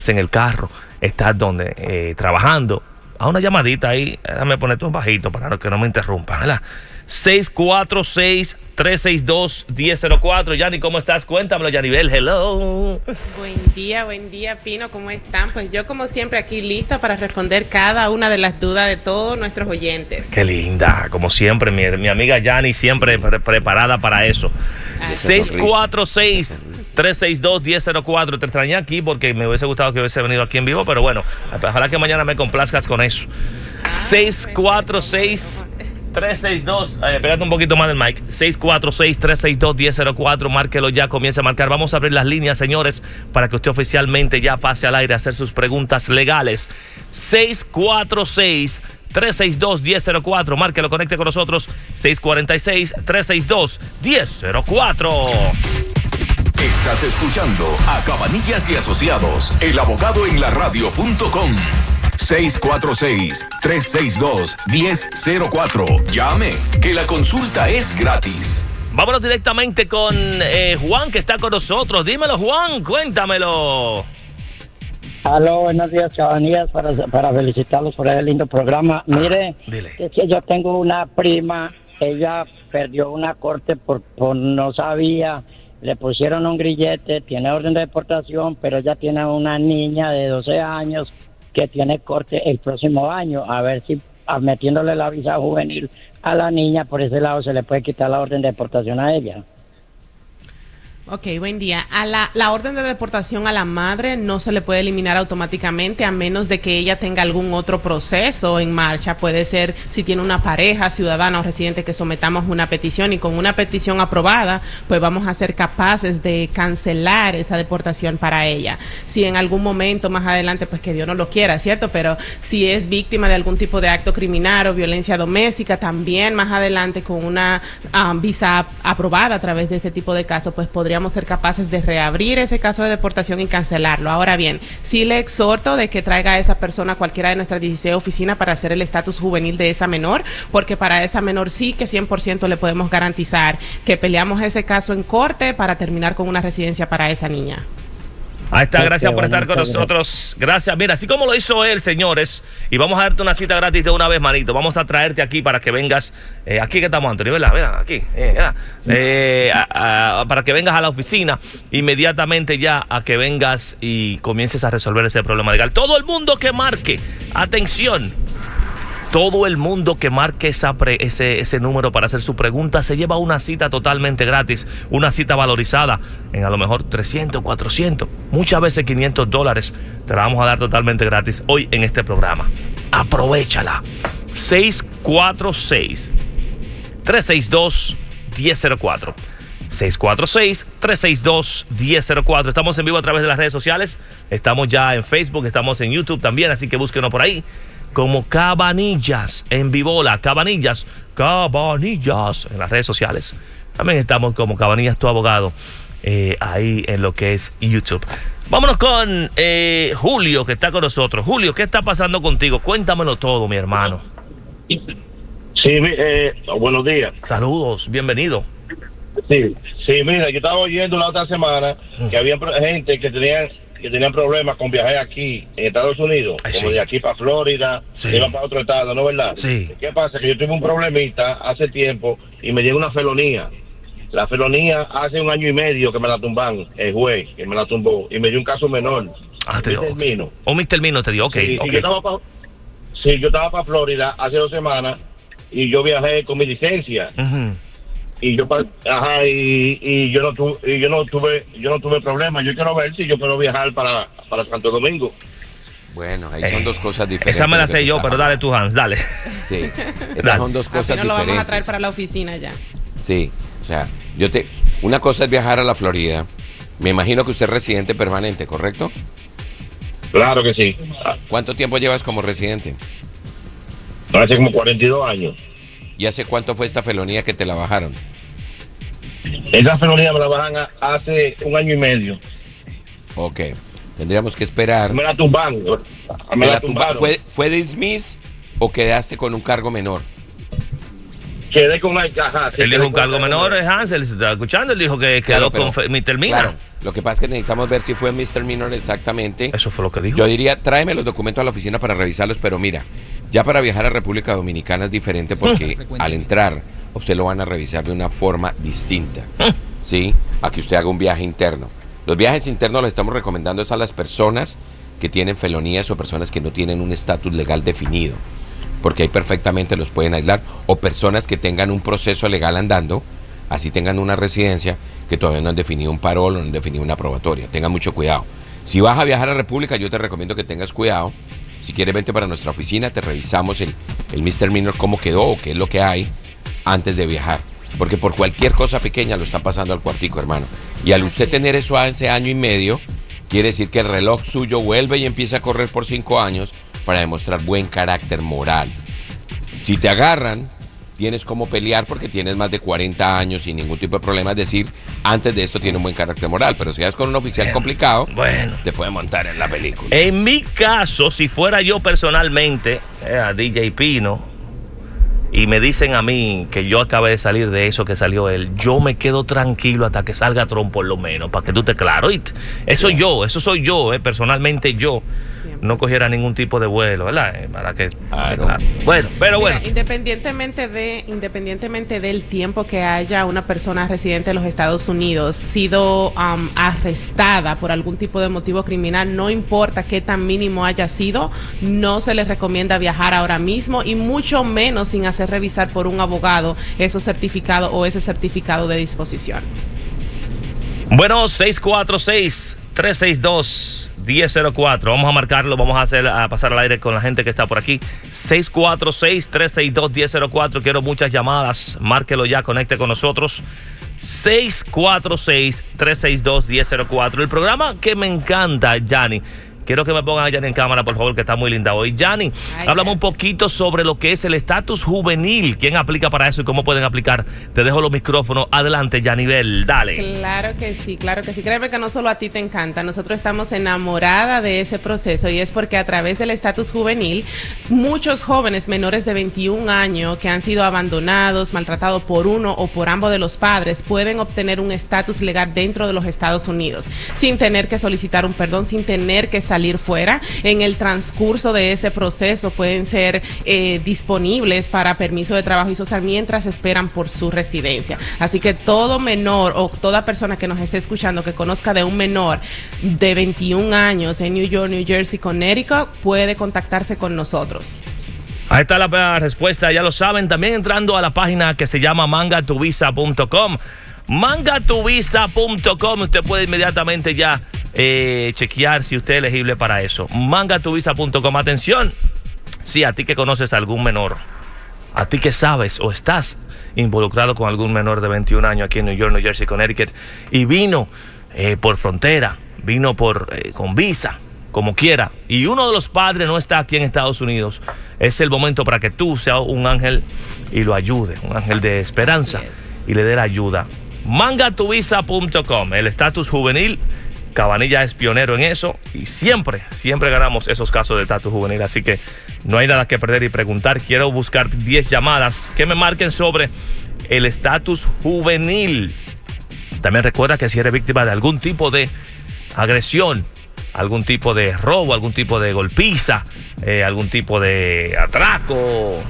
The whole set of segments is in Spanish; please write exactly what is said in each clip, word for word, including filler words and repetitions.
en el carro, estás donde eh, trabajando, a una llamadita ahí, déjame ponerte un bajito para que no me interrumpan, ¿verdad? seis cuatro seis, tres seis dos, uno cero cero cuatro. Yani, ¿cómo estás? Cuéntamelo, Yanibel. Hello. Buen día, buen día, Pino. ¿Cómo están? Pues yo, como siempre, aquí lista para responder cada una de las dudas de todos nuestros oyentes. Qué linda. Como siempre, mi, mi amiga Yani, siempre pre preparada para eso. seis cuatro seis, tres seis dos, uno cero cero cuatro. Te extrañé aquí porque me hubiese gustado que hubiese venido aquí en vivo, pero bueno, ojalá que mañana me complazcas con eso. seis cuatro seis, tres seis dos, eh, pégate un poquito más del mic. seis cuatro seis, tres seis dos, uno cero cero cuatro. Márquelo ya, comience a marcar. Vamos a abrir las líneas, señores, para que usted oficialmente ya pase al aire a hacer sus preguntas legales. seis cuatro seis, tres seis dos, uno cero cero cuatro. Márquelo, conecte con nosotros. seis cuatro seis, tres seis dos, uno cero cero cuatro. Estás escuchando a Cabanillas y Asociados, el abogado en la radio punto com. seis cuatro seis, tres seis dos, uno cero cero cuatro. Llame, que la consulta es gratis. Vámonos directamente con eh, Juan, que está con nosotros. Dímelo, Juan, cuéntamelo. Aló, buenos días, Cabanillas, para, para felicitarlos por el lindo programa. Mire, Dile. es que yo tengo una prima, ella perdió una corte por, por no sabía, le pusieron un grillete, tiene orden de deportación, pero ella tiene una niña de doce años que tiene corte el próximo año, a ver si a, metiéndole la visa juvenil a la niña, por ese lado se le puede quitar la orden de deportación a ella. Ok, buen día. A la, la orden de deportación a la madre no se le puede eliminar automáticamente a menos de que ella tenga algún otro proceso en marcha. Puede ser si tiene una pareja, ciudadana o residente, que sometamos una petición, y con una petición aprobada, pues vamos a ser capaces de cancelar esa deportación para ella. Si en algún momento más adelante, pues que Dios no lo quiera, ¿cierto? Pero si es víctima de algún tipo de acto criminal o violencia doméstica, también más adelante con una um, visa aprobada a través de este tipo de casos, pues podríamos ser capaces de reabrir ese caso de deportación y cancelarlo. Ahora bien, sí le exhorto de que traiga a esa persona a cualquiera de nuestras dieciséis oficinas para hacer el estatus juvenil de esa menor, porque para esa menor sí que cien por ciento le podemos garantizar que peleamos ese caso en corte para terminar con una residencia para esa niña. Ahí está, gracias por estar con nosotros. Gracias. Mira, así como lo hizo él, señores, y vamos a darte una cita gratis de una vez, manito. Vamos a traerte aquí para que vengas, eh, aquí que estamos, Antonio, ¿verdad? Mira, aquí, eh, mira, eh, a, a, para que vengas a la oficina inmediatamente ya, a que vengas y comiences a resolver ese problema legal. Todo el mundo que marque, atención, todo el mundo que marque esa pre, ese, ese número para hacer su pregunta se lleva una cita totalmente gratis, una cita valorizada en a lo mejor trescientos, cuatrocientos, muchas veces quinientos dólares. Te la vamos a dar totalmente gratis hoy en este programa. Aprovechala. seis cuatro seis, tres seis dos, uno cero cero cuatro. seis cuatro seis, tres seis dos, uno cero cero cuatro. Estamos en vivo a través de las redes sociales. Estamos ya en Facebook, estamos en YouTube también, así que búsquenos por ahí como Cabanillas en Vivola, Cabanillas, Cabanillas en las redes sociales. También estamos como Cabanillas tu abogado, eh, ahí en lo que es YouTube. Vámonos con eh, Julio, que está con nosotros. Julio, ¿qué está pasando contigo? Cuéntamelo todo, mi hermano. Sí, eh, buenos días. Saludos, bienvenido. Sí, sí, mira, yo estaba oyendo la otra semana que había gente que tenían que tenían problemas con viajar aquí en Estados Unidos, Ay, como sí. de aquí para Florida, Sí. iban para otro estado, ¿no, verdad? Sí. ¿Qué pasa? Que yo tuve un problemita hace tiempo y me llegó una felonía. La felonía hace un año y medio que me la tumban, el juez, que me la tumbó, y me dio un caso menor. Ah, te dio. mister Mino. O mister Mino te dio, ok. Sí, okay. y yo estaba pa, sí, yo estaba para Florida hace dos semanas y yo viajé con mi licencia. Uh-huh. Y yo pa- ajá y, y yo no tuve y yo no tuve yo no tuve problema. Yo quiero ver si yo puedo viajar para, para Santo Domingo. Bueno, ahí Eh, son dos cosas diferentes. Esa me la de sé que yo, tú pero estás dale tú, Hans, dale. Sí, esas Dale. son dos Al cosas final lo vamos a diferentes. traer para la oficina ya. Sí, o sea, yo te... Una cosa es viajar a la Florida. Me imagino que usted es residente permanente, ¿correcto? Claro que sí. ¿Cuánto tiempo llevas como residente? Hace como cuarenta y dos años. ¿Y hace cuánto fue esta felonía que te la bajaron? Esa felonía me la bajan a- hace un año y medio. Ok, tendríamos que esperar. Me la tumban. Me ¿Me la la tumba- tumbaron. ¿Fue, ¿Fue dismiss o quedaste con un cargo menor? Quedé con una caja. Él dijo un cargo menor, Hansel, ¿se está escuchando? Él dijo que quedó Claro, pero- con fe- mister Mino. Claro, Lo que pasa es que necesitamos ver si fue misdemeanor exactamente. Eso fue lo que dijo. Yo diría, tráeme los documentos a la oficina para revisarlos, pero mira, ya para viajar a República Dominicana es diferente porque al entrar, usted lo van a revisar de una forma distinta, ¿sí? A que usted haga un viaje interno. Los viajes internos los estamos recomendando es a las personas que tienen felonías o personas que no tienen un estatus legal definido, porque ahí perfectamente los pueden aislar, o personas que tengan un proceso legal andando, así tengan una residencia, que todavía no han definido un parol o no han definido una probatoria. Tengan mucho cuidado. Si vas a viajar a República, yo te recomiendo que tengas cuidado. Si quieres, vente para nuestra oficina, te revisamos el, el misdemeanor, cómo quedó o qué es lo que hay antes de viajar. Porque por cualquier cosa pequeña lo están pasando al cuartico, hermano. Y al usted tener eso hace año y medio, quiere decir que el reloj suyo vuelve y empieza a correr por cinco años para demostrar buen carácter moral. Si te agarran, tienes cómo pelear porque tienes más de cuarenta años sin ningún tipo de problema. Es decir, antes de esto tiene un buen carácter moral. Pero si vas con un oficial bueno, complicado, bueno, te puede montar en la película. En mi caso, si fuera yo personalmente, eh, D J Pino, y me dicen a mí que yo acabé de salir de eso que salió él, yo me quedo tranquilo hasta que salga Trump por lo menos, para que tú te claro. Eso sí. yo, eso soy yo, eh, personalmente yo. No cogiera ningún tipo de vuelo, ¿verdad? Eh, para que, claro. Claro. Bueno, pero Mira, bueno. Independientemente de, independientemente del tiempo que haya una persona residente de los Estados Unidos sido um, arrestada por algún tipo de motivo criminal, no importa qué tan mínimo haya sido, no se les recomienda viajar ahora mismo y mucho menos sin hacer revisar por un abogado esos certificados o ese certificado de disposición. Bueno, seis cuatro seis, tres seis dos, uno cero cero cuatro. Vamos a marcarlo, vamos a hacer a pasar al aire con la gente que está por aquí. seis cuatro seis, tres seis dos, uno cero cero cuatro. Quiero muchas llamadas. Márquelo ya, conecte con nosotros. seis cuatro seis, tres seis dos, uno cero cero cuatro. El programa que me encanta, Yanni. Quiero que me pongan a Yanni en cámara, por favor, que está muy linda hoy. Yanni, háblame un poquito sobre lo que es el estatus juvenil. ¿Quién aplica para eso y cómo pueden aplicar? Te dejo los micrófonos. Adelante, Yanibel, dale. Claro que sí, claro que sí. Créeme que no solo a ti te encanta. Nosotros estamos enamorada de ese proceso y es porque a través del estatus juvenil, muchos jóvenes menores de veintiún años que han sido abandonados, maltratados por uno o por ambos de los padres, pueden obtener un estatus legal dentro de los Estados Unidos, sin tener que solicitar un perdón, sin tener que salir fuera. En el transcurso de ese proceso pueden ser eh, disponibles para permiso de trabajo y social mientras esperan por su residencia. Así que todo menor o toda persona que nos esté escuchando que conozca de un menor de veintiún años en New York, New Jersey, Connecticut, puede contactarse con nosotros. Ahí está la respuesta, ya lo saben. También entrando a la página que se llama manga tu visa punto com. manga tu visa punto com. Usted puede inmediatamente ya Eh, chequear si usted es elegible para eso. manga tu visa punto com. Atención, si a ti que conoces a algún menor, a ti que sabes o estás involucrado con algún menor de veintiún años aquí en New York, New Jersey, Connecticut, y vino eh, por frontera, vino por eh, con visa, como quiera, y uno de los padres no está aquí en Estados Unidos, es el momento para que tú seas un ángel y lo ayude, un ángel de esperanza, y le dé la ayuda. manga tu visa punto com. El estatus juvenil, Cabanilla es pionero en eso y siempre, siempre ganamos esos casos de estatus juvenil. Así que no hay nada que perder y preguntar. Quiero buscar diez llamadas que me marquen sobre el estatus juvenil. También recuerda que si eres víctima de algún tipo de agresión, algún tipo de robo, algún tipo de golpiza, eh, algún tipo de atraco,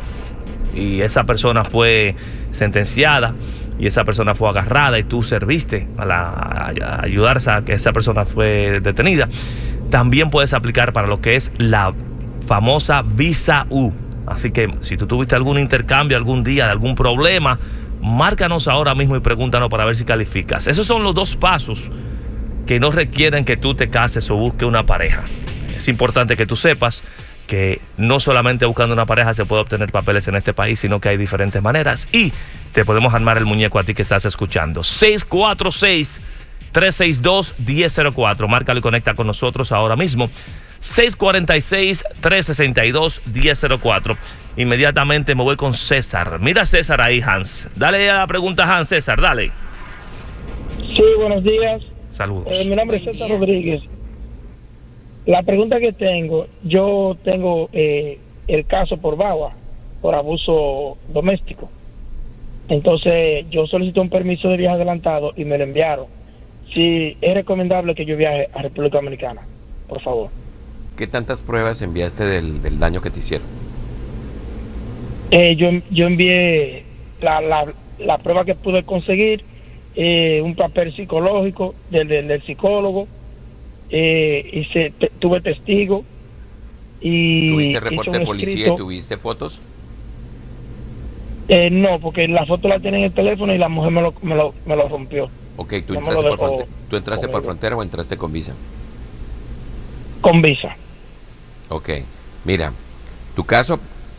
y esa persona fue sentenciada y esa persona fue agarrada y tú serviste a, la, a ayudarse a que esa persona fue detenida, también puedes aplicar para lo que es la famosa visa U. Así que si tú tuviste algún intercambio algún día de algún problema, márcanos ahora mismo y pregúntanos para ver si calificas. Esos son los dos pasos que no requieren que tú te cases o busques una pareja. Es importante que tú sepas que no solamente buscando una pareja se puede obtener papeles en este país, sino que hay diferentes maneras y te podemos armar el muñeco a ti que estás escuchando. seis cuatro seis, tres seis dos, uno cero cero cuatro. Márcalo y conecta con nosotros ahora mismo. seis cuatro seis, tres seis dos, uno cero cero cuatro. Inmediatamente me voy con César. Mira César ahí, Hans. Dale a la pregunta, Hans. César, dale. Sí, buenos días. Saludos. Eh, mi nombre es César Rodríguez. La pregunta que tengo, yo tengo eh, el caso por V A W A, por abuso doméstico. Entonces yo solicité un permiso de viaje adelantado y me lo enviaron. si es recomendable que yo viaje a República Dominicana, por favor. ¿Qué tantas pruebas enviaste del, del daño que te hicieron? Eh, yo, yo envié la, la, la prueba que pude conseguir, eh, un papel psicológico del, del, del psicólogo, eh, hice, te, tuve testigo y... ¿Tuviste reporte de policía escrito. y tuviste fotos? Eh, no, porque la foto la tiene en el teléfono y la mujer me lo, me lo, me lo rompió. Ok, ¿tú No entraste, lo por, dejó fronte ¿tú entraste por frontera o entraste con visa? Con visa. Ok, mira, tu caso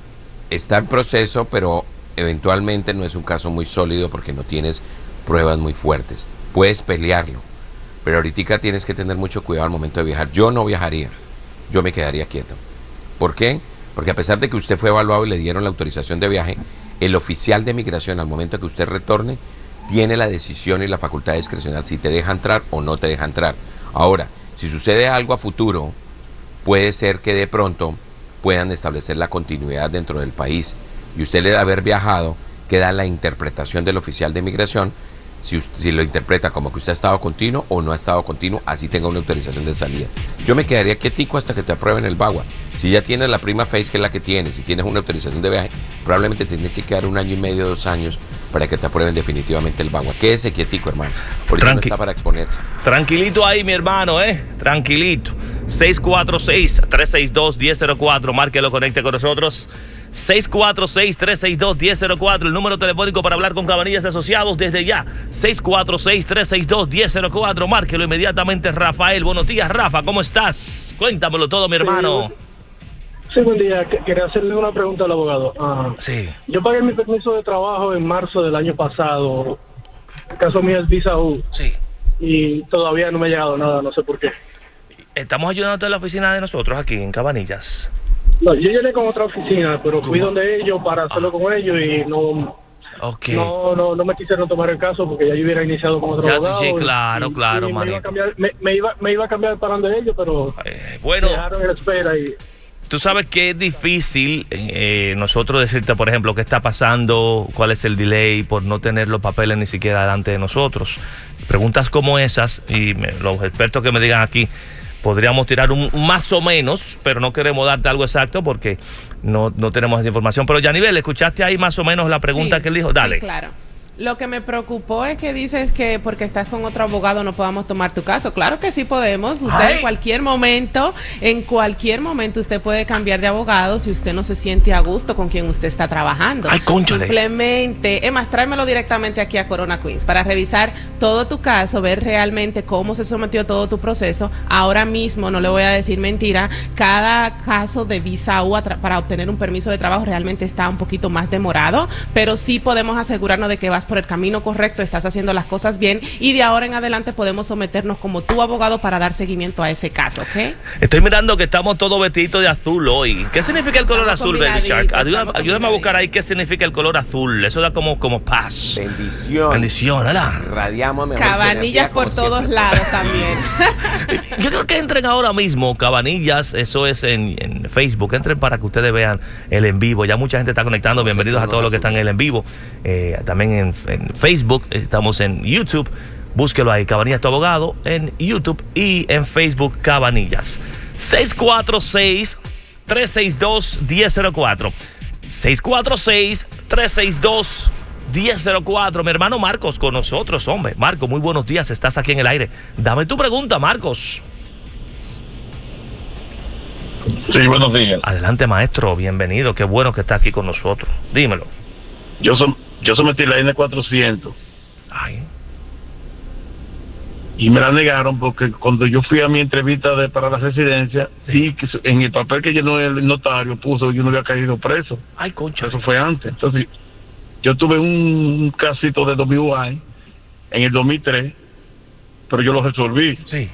está en proceso, pero eventualmente no es un caso muy sólido porque no tienes pruebas muy fuertes. Puedes pelearlo, pero ahorita tienes que tener mucho cuidado al momento de viajar. Yo no viajaría, yo me quedaría quieto. ¿Por qué? Porque a pesar de que usted fue evaluado y le dieron la autorización de viaje, el oficial de migración al momento que usted retorne tiene la decisión y la facultad discrecional si te deja entrar o no te deja entrar. Ahora, si sucede algo a futuro, puede ser que de pronto puedan establecer la continuidad dentro del país y usted, de haber viajado, queda la interpretación del oficial de migración si, usted, si lo interpreta como que usted ha estado continuo o no ha estado continuo, así tenga una autorización de salida. Yo me quedaría quietico hasta que te aprueben el VAWA. Si ya tienes la prima facie, que es la que tienes, si tienes una autorización de viaje, probablemente tendría que quedar un año y medio, dos años para que te aprueben definitivamente el VAWA. Quédese quietico, hermano, porque Tranqui no está para exponerse. Tranquilito ahí, mi hermano, ¿eh? Tranquilito. seis cuatro seis, tres seis dos, uno cero cuatro, márquelo, conecte con nosotros. seis cuatro seis, tres seis dos, uno cero cuatro, el número telefónico para hablar con Cabanillas Asociados desde ya. seis cuatro seis, tres seis dos, uno cero cuatro, márquelo inmediatamente. Rafael, buenos días, Rafa, ¿cómo estás? Cuéntamelo todo, mi hermano. Sí, sí, buen día. Quería hacerle una pregunta al abogado. Uh, sí. Yo pagué mi permiso de trabajo en marzo del año pasado. El caso mío es Visa U. Sí. Y todavía no me ha llegado nada, no sé por qué. Estamos ayudando a la oficina de nosotros aquí en Cabanillas. No, yo llegué con otra oficina, pero fui donde ellos para hacerlo ah. con ellos y no, okay. no, no, no me quisieron tomar el caso porque ya yo hubiera iniciado con otro ya abogado. Sí, claro, y, claro, y manito. Me iba, a cambiar, me, me, iba, me iba a cambiar para donde ellos, pero eh, bueno, me dejaron en espera y... Tú sabes que es difícil eh, nosotros decirte, por ejemplo, qué está pasando, cuál es el delay por no tener los papeles ni siquiera delante de nosotros. Preguntas como esas, y me, los expertos que me digan aquí, podríamos tirar un más o menos, pero no queremos darte algo exacto porque no, no tenemos esa información. Pero Yanivel, ¿escuchaste ahí más o menos la pregunta sí, que él dijo? Dale. Sí, claro. Lo que me preocupó es que dices que porque estás con otro abogado no podamos tomar tu caso. Claro que sí podemos. Usted Ay. en cualquier momento, en cualquier momento usted puede cambiar de abogado si usted no se siente a gusto con quien usted está trabajando. Ay, cónchale. Simplemente, es más, tráemelo directamente aquí a Corona Queens para revisar todo tu caso, ver realmente cómo se sometió todo tu proceso. Ahora mismo, no le voy a decir mentira, cada caso de Visa U para obtener un permiso de trabajo realmente está un poquito más demorado, pero sí podemos asegurarnos de que vas por el camino correcto, estás haciendo las cosas bien y de ahora en adelante podemos someternos como tu abogado para dar seguimiento a ese caso, ¿ok? Estoy mirando que estamos todos vestidos de azul hoy. ¿Qué significa el color estamos azul, Baby Shark? Ayúdame, ayúdame a buscar ahí qué significa el color azul. Eso da como, como paz. Bendición. Bendición, ¿verdad? Radiamos mejor. Cabanillas por todos siempre. Lados también. Yo creo que entren ahora mismo, Cabanillas, eso es en, en Facebook. Entren para que ustedes vean el en vivo. Ya mucha gente está conectando. Bienvenidos a todos los que están en el en vivo. Eh, también en en Facebook, estamos en YouTube, búsquelo ahí, Cabanillas tu abogado, en YouTube y en Facebook, Cabanillas. seis cuatro seis, tres seis dos, uno cero cuatro. seis cuatro seis, tres seis dos, uno cero cuatro. Mi hermano Marcos con nosotros, hombre. Marcos, muy buenos días, estás aquí en el aire. Dame tu pregunta, Marcos. Sí, buenos días. Adelante, maestro, bienvenido, qué bueno que está aquí con nosotros. Dímelo. Yo soy Yo sometí la N cuatrocientos. Ay. Y me la negaron porque cuando yo fui a mi entrevista de, para la residencia, sí, que en el papel que llenó el notario puso que yo no había caído preso. Ay, concha. Eso fue antes. Entonces, yo tuve un casito de W I en el dos mil tres, pero yo lo resolví. Sí.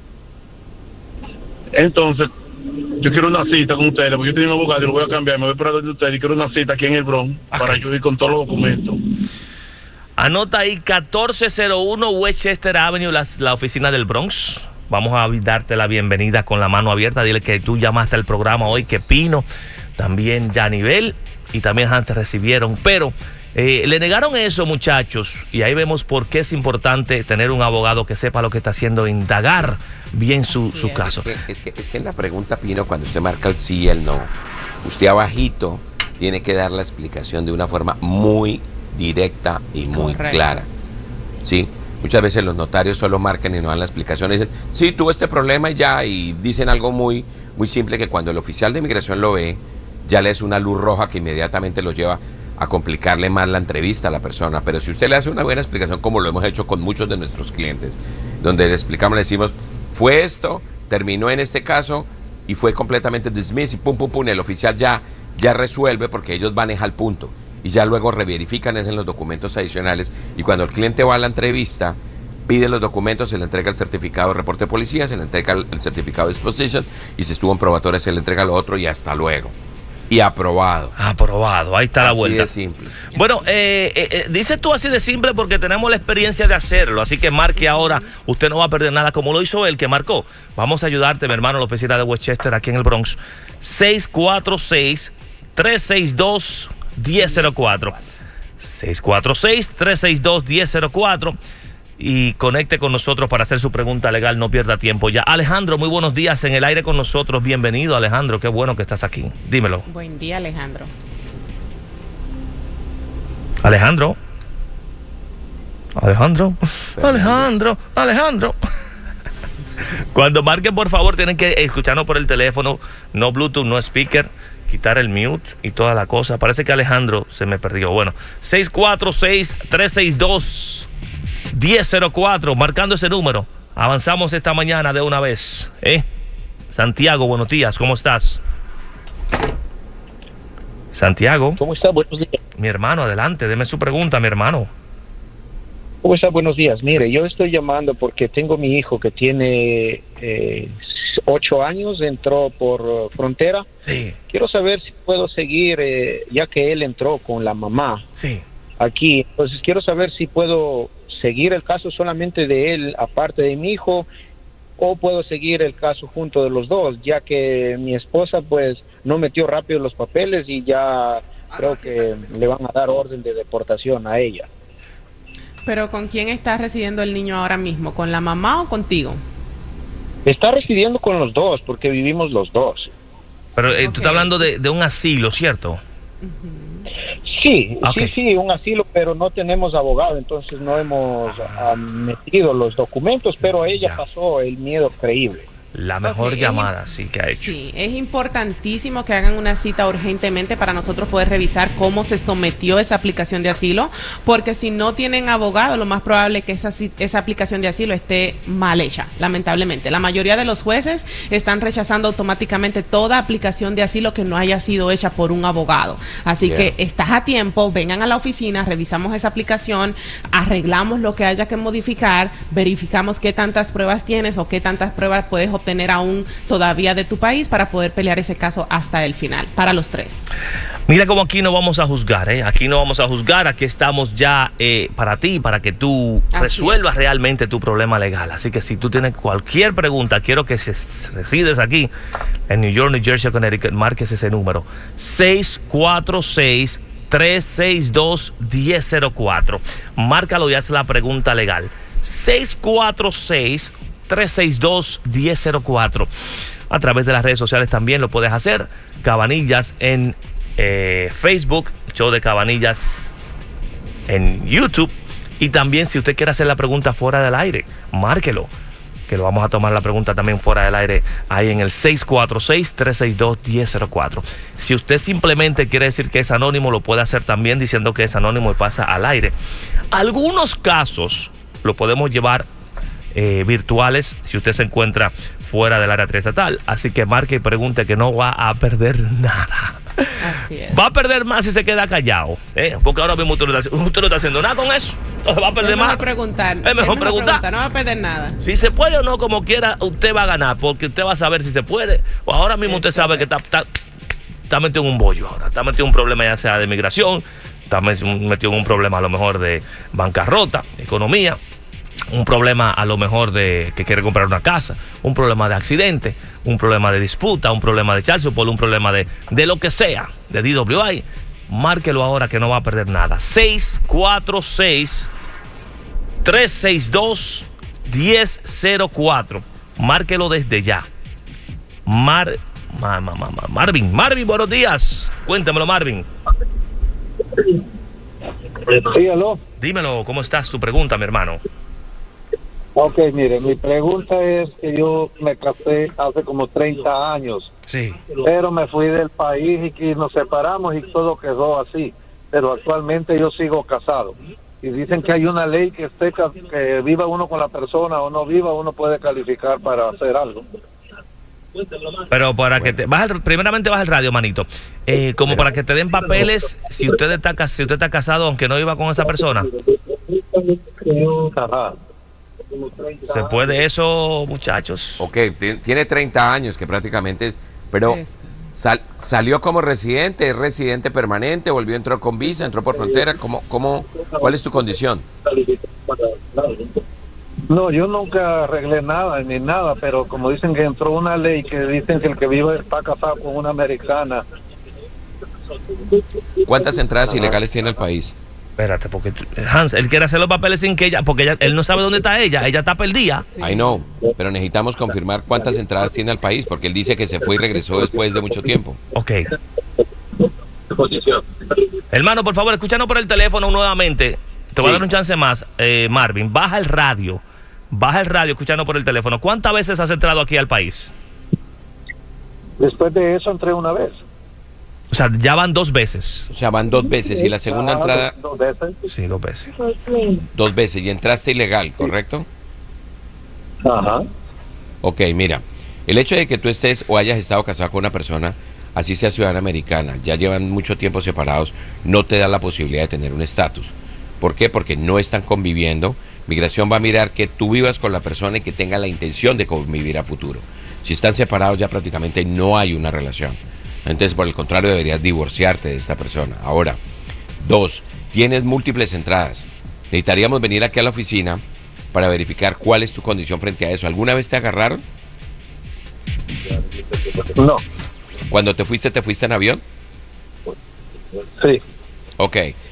Entonces, yo quiero una cita con ustedes, porque yo tengo un abogado y lo voy a cambiar, me voy para donde ustedes y quiero una cita aquí en el Bronx, okay, para yo ir con todos los documentos. Anota ahí, catorce cero uno Westchester Avenue, la, la oficina del Bronx. Vamos a darte la bienvenida con la mano abierta. Dile que tú llamaste al programa hoy, que Pino, también Yanivel y también antes recibieron, pero Eh, le negaron eso, muchachos, y ahí vemos por qué es importante tener un abogado que sepa lo que está haciendo, indagar bien su, su caso. Es que, es, que, es que en la pregunta, Pino, cuando usted marca el sí y el no, usted abajito tiene que dar la explicación de una forma muy directa y muy Correcto. clara. ¿Sí? Muchas veces los notarios solo marcan y no dan la explicación. Dicen, sí, tuve este problema y ya, y dicen algo muy, muy simple que cuando el oficial de inmigración lo ve, ya le es una luz roja que inmediatamente lo lleva a complicarle más la entrevista a la persona. Pero si usted le hace una buena explicación, como lo hemos hecho con muchos de nuestros clientes, donde le explicamos, le decimos, fue esto, terminó en este caso y fue completamente dismissed y pum, pum, pum, el oficial ya, ya resuelve porque ellos van al punto y ya luego reverifican eso en los documentos adicionales, y cuando el cliente va a la entrevista, pide los documentos, se le entrega el certificado de reporte de policía, se le entrega el, el certificado de disposition, y si estuvo en probatoria se le entrega lo otro y hasta luego. Y aprobado. Aprobado, ahí está la Así vuelta. de simple. Bueno, eh, eh, eh, dices tú así de simple porque tenemos la experiencia de hacerlo, así que marque ahora, usted no va a perder nada como lo hizo él que marcó. Vamos a ayudarte, mi hermano, en la oficina de Westchester aquí en el Bronx. seis cuatro seis, tres seis dos, uno cero cero cuatro. seis cuatro seis, tres seis dos, uno cero cero cuatro. Y conecte con nosotros para hacer su pregunta legal, no pierda tiempo ya. Alejandro, muy buenos días en el aire con nosotros. Bienvenido, Alejandro, qué bueno que estás aquí. Dímelo. Buen día, Alejandro. Alejandro. Alejandro. Alejandro. Alejandro. Cuando marquen, por favor, tienen que escucharnos por el teléfono. No Bluetooth, no speaker. Quitar el mute y toda la cosa. Parece que Alejandro se me perdió. Bueno, seis cuatro seis, tres seis dos, uno cero cero cuatro. Marcando ese número. Avanzamos esta mañana de una vez. ¿Eh? Santiago, buenos días. ¿Cómo estás? Santiago. ¿Cómo está? Buenos días. Mi hermano, adelante. Deme su pregunta, mi hermano. ¿Cómo está? Buenos días. Mire, yo estoy llamando porque tengo mi hijo que tiene eh, ocho años, entró por uh, frontera. Sí. Quiero saber si puedo seguir, eh, ya que él entró con la mamá Sí. aquí. Entonces quiero saber si puedo seguir el caso solamente de él, aparte de mi hijo, o puedo seguir el caso junto de los dos, ya que mi esposa pues no metió rápido los papeles y ya creo que le van a dar orden de deportación a ella. Pero ¿con quién está residiendo el niño ahora mismo? ¿Con la mamá o contigo? Está residiendo con los dos porque vivimos los dos. Pero eh, Ok. tú estás hablando de, de un asilo, ¿cierto? Sí, Ok. sí, sí, un asilo, pero no tenemos abogado, entonces no hemos ah, metido los documentos, pero ella Ya. pasó el miedo creíble. La mejor Ok, llamada, es- sí, que ha hecho. Sí, es importantísimo que hagan una cita urgentemente para nosotros poder revisar cómo se sometió esa aplicación de asilo, porque si no tienen abogado, lo más probable es que esa, ci- esa aplicación de asilo esté mal hecha, lamentablemente. La mayoría de los jueces están rechazando automáticamente toda aplicación de asilo que no haya sido hecha por un abogado. Así Yeah. que estás a tiempo, vengan a la oficina, revisamos esa aplicación, arreglamos lo que haya que modificar, verificamos qué tantas pruebas tienes o qué tantas pruebas puedes obtener aún todavía de tu país para poder pelear ese caso hasta el final, para los tres. Mira cómo aquí no vamos a juzgar, ¿eh? Aquí no vamos a juzgar, aquí estamos ya eh, para ti, para que tú Así resuelvas realmente tu problema legal. Así que si tú tienes cualquier pregunta, quiero que si resides aquí en New York, New Jersey o Connecticut, marques ese número. seis cuatro seis, tres seis dos, uno cero cero cuatro. Márcalo y haz la pregunta legal. seis cuatro seis, tres seis dos, uno cero cero cuatro. A través de las redes sociales también lo puedes hacer. Cabanillas en eh, Facebook, Show de Cabanillas en YouTube. Y también si usted quiere hacer la pregunta fuera del aire, márquelo, que lo vamos a tomar la pregunta también fuera del aire ahí en el seis cuatro seis, tres seis dos, uno cero cero cuatro. Si usted simplemente quiere decir que es anónimo, lo puede hacer también diciendo que es anónimo y pasa al aire. Algunos casos lo podemos llevar eh, virtuales si usted se encuentra fuera del área triestatal. Así que marque y pregunte, que no va a perder nada. Así es. Va a perder más si se queda callado, ¿eh? Porque ahora mismo usted no, está, usted no está haciendo nada con eso. Entonces va a perder Es más. mejor preguntar. Es mejor preguntar. No va a perder nada. Si se puede o no, como quiera, usted va a ganar, porque usted va a saber si se puede. O ahora mismo usted sabe que está, está, está metido en un bollo ahora. Está metido en un problema ya sea de migración, está metido en un problema a lo mejor de bancarrota, economía, un problema a lo mejor de que quiere comprar una casa, un problema de accidente, un problema de disputa, un problema de child support, un problema de, de lo que sea, de D W I. márquelo ahora que no va a perder nada. seis cuatro seis, tres seis dos, uno cero cero cuatro. Márquelo desde ya. Mar, ma, ma, ma, ma, Marvin, Marvin, buenos días. Cuéntamelo, Marvin. Sí, aló. Dímelo, ¿cómo estás? Tu pregunta, mi hermano. Ok, mire, mi pregunta es que yo me casé hace como treinta años. Sí. Pero me fui del país y que nos separamos y todo quedó así. Pero actualmente yo sigo casado. Y dicen que hay una ley que esté que viva uno con la persona o no viva, uno puede calificar para hacer algo. Pero para que te baja el, primeramente baja el radio, manito. Eh, como para que te den papeles si usted está si usted está casado aunque no iba con esa persona. Ajá. ¿Se puede eso, muchachos? Ok, tiene treinta años que prácticamente, pero sal, salió como residente, es residente permanente, volvió, entró con visa, entró por frontera. ¿Cómo, cómo, ¿Cuál es tu condición? No, yo nunca arreglé nada ni nada, pero como dicen que entró una ley que dicen que el que vive está casado con una americana. ¿Cuántas entradas ilegales tiene el país? Espérate, porque Hans, él quiere hacer los papeles sin que ella, porque ella, él no sabe dónde está ella, ella está perdida. I know, pero necesitamos confirmar cuántas entradas tiene al país, porque él dice que se fue y regresó después de mucho tiempo. Ok. Hermano, por favor, escúchanos por el teléfono nuevamente. Te voy sí. a dar un chance más, eh, Marvin. Baja el radio, baja el radio, escúchanos por el teléfono. ¿Cuántas veces has entrado aquí al país? Después de eso entré una vez. O sea, ya van dos veces. O sea, van dos veces. ¿Y la segunda ah, entrada? Dos veces. Sí, dos veces. Dos veces. Y entraste ilegal, ¿correcto? Ajá. Ok, mira. El hecho de que tú estés o hayas estado casado con una persona, así sea ciudadana americana, ya llevan mucho tiempo separados, no te da la posibilidad de tener un estatus. ¿Por qué? Porque no están conviviendo. Migración va a mirar que tú vivas con la persona y que tenga la intención de convivir a futuro. Si están separados, ya prácticamente no hay una relación. Entonces, por el contrario, deberías divorciarte de esta persona. Ahora, dos, tienes múltiples entradas. Necesitaríamos venir aquí a la oficina para verificar cuál es tu condición frente a eso. ¿Alguna vez te agarraron? No. ¿Cuando te fuiste, te fuiste en avión? Sí. Ok.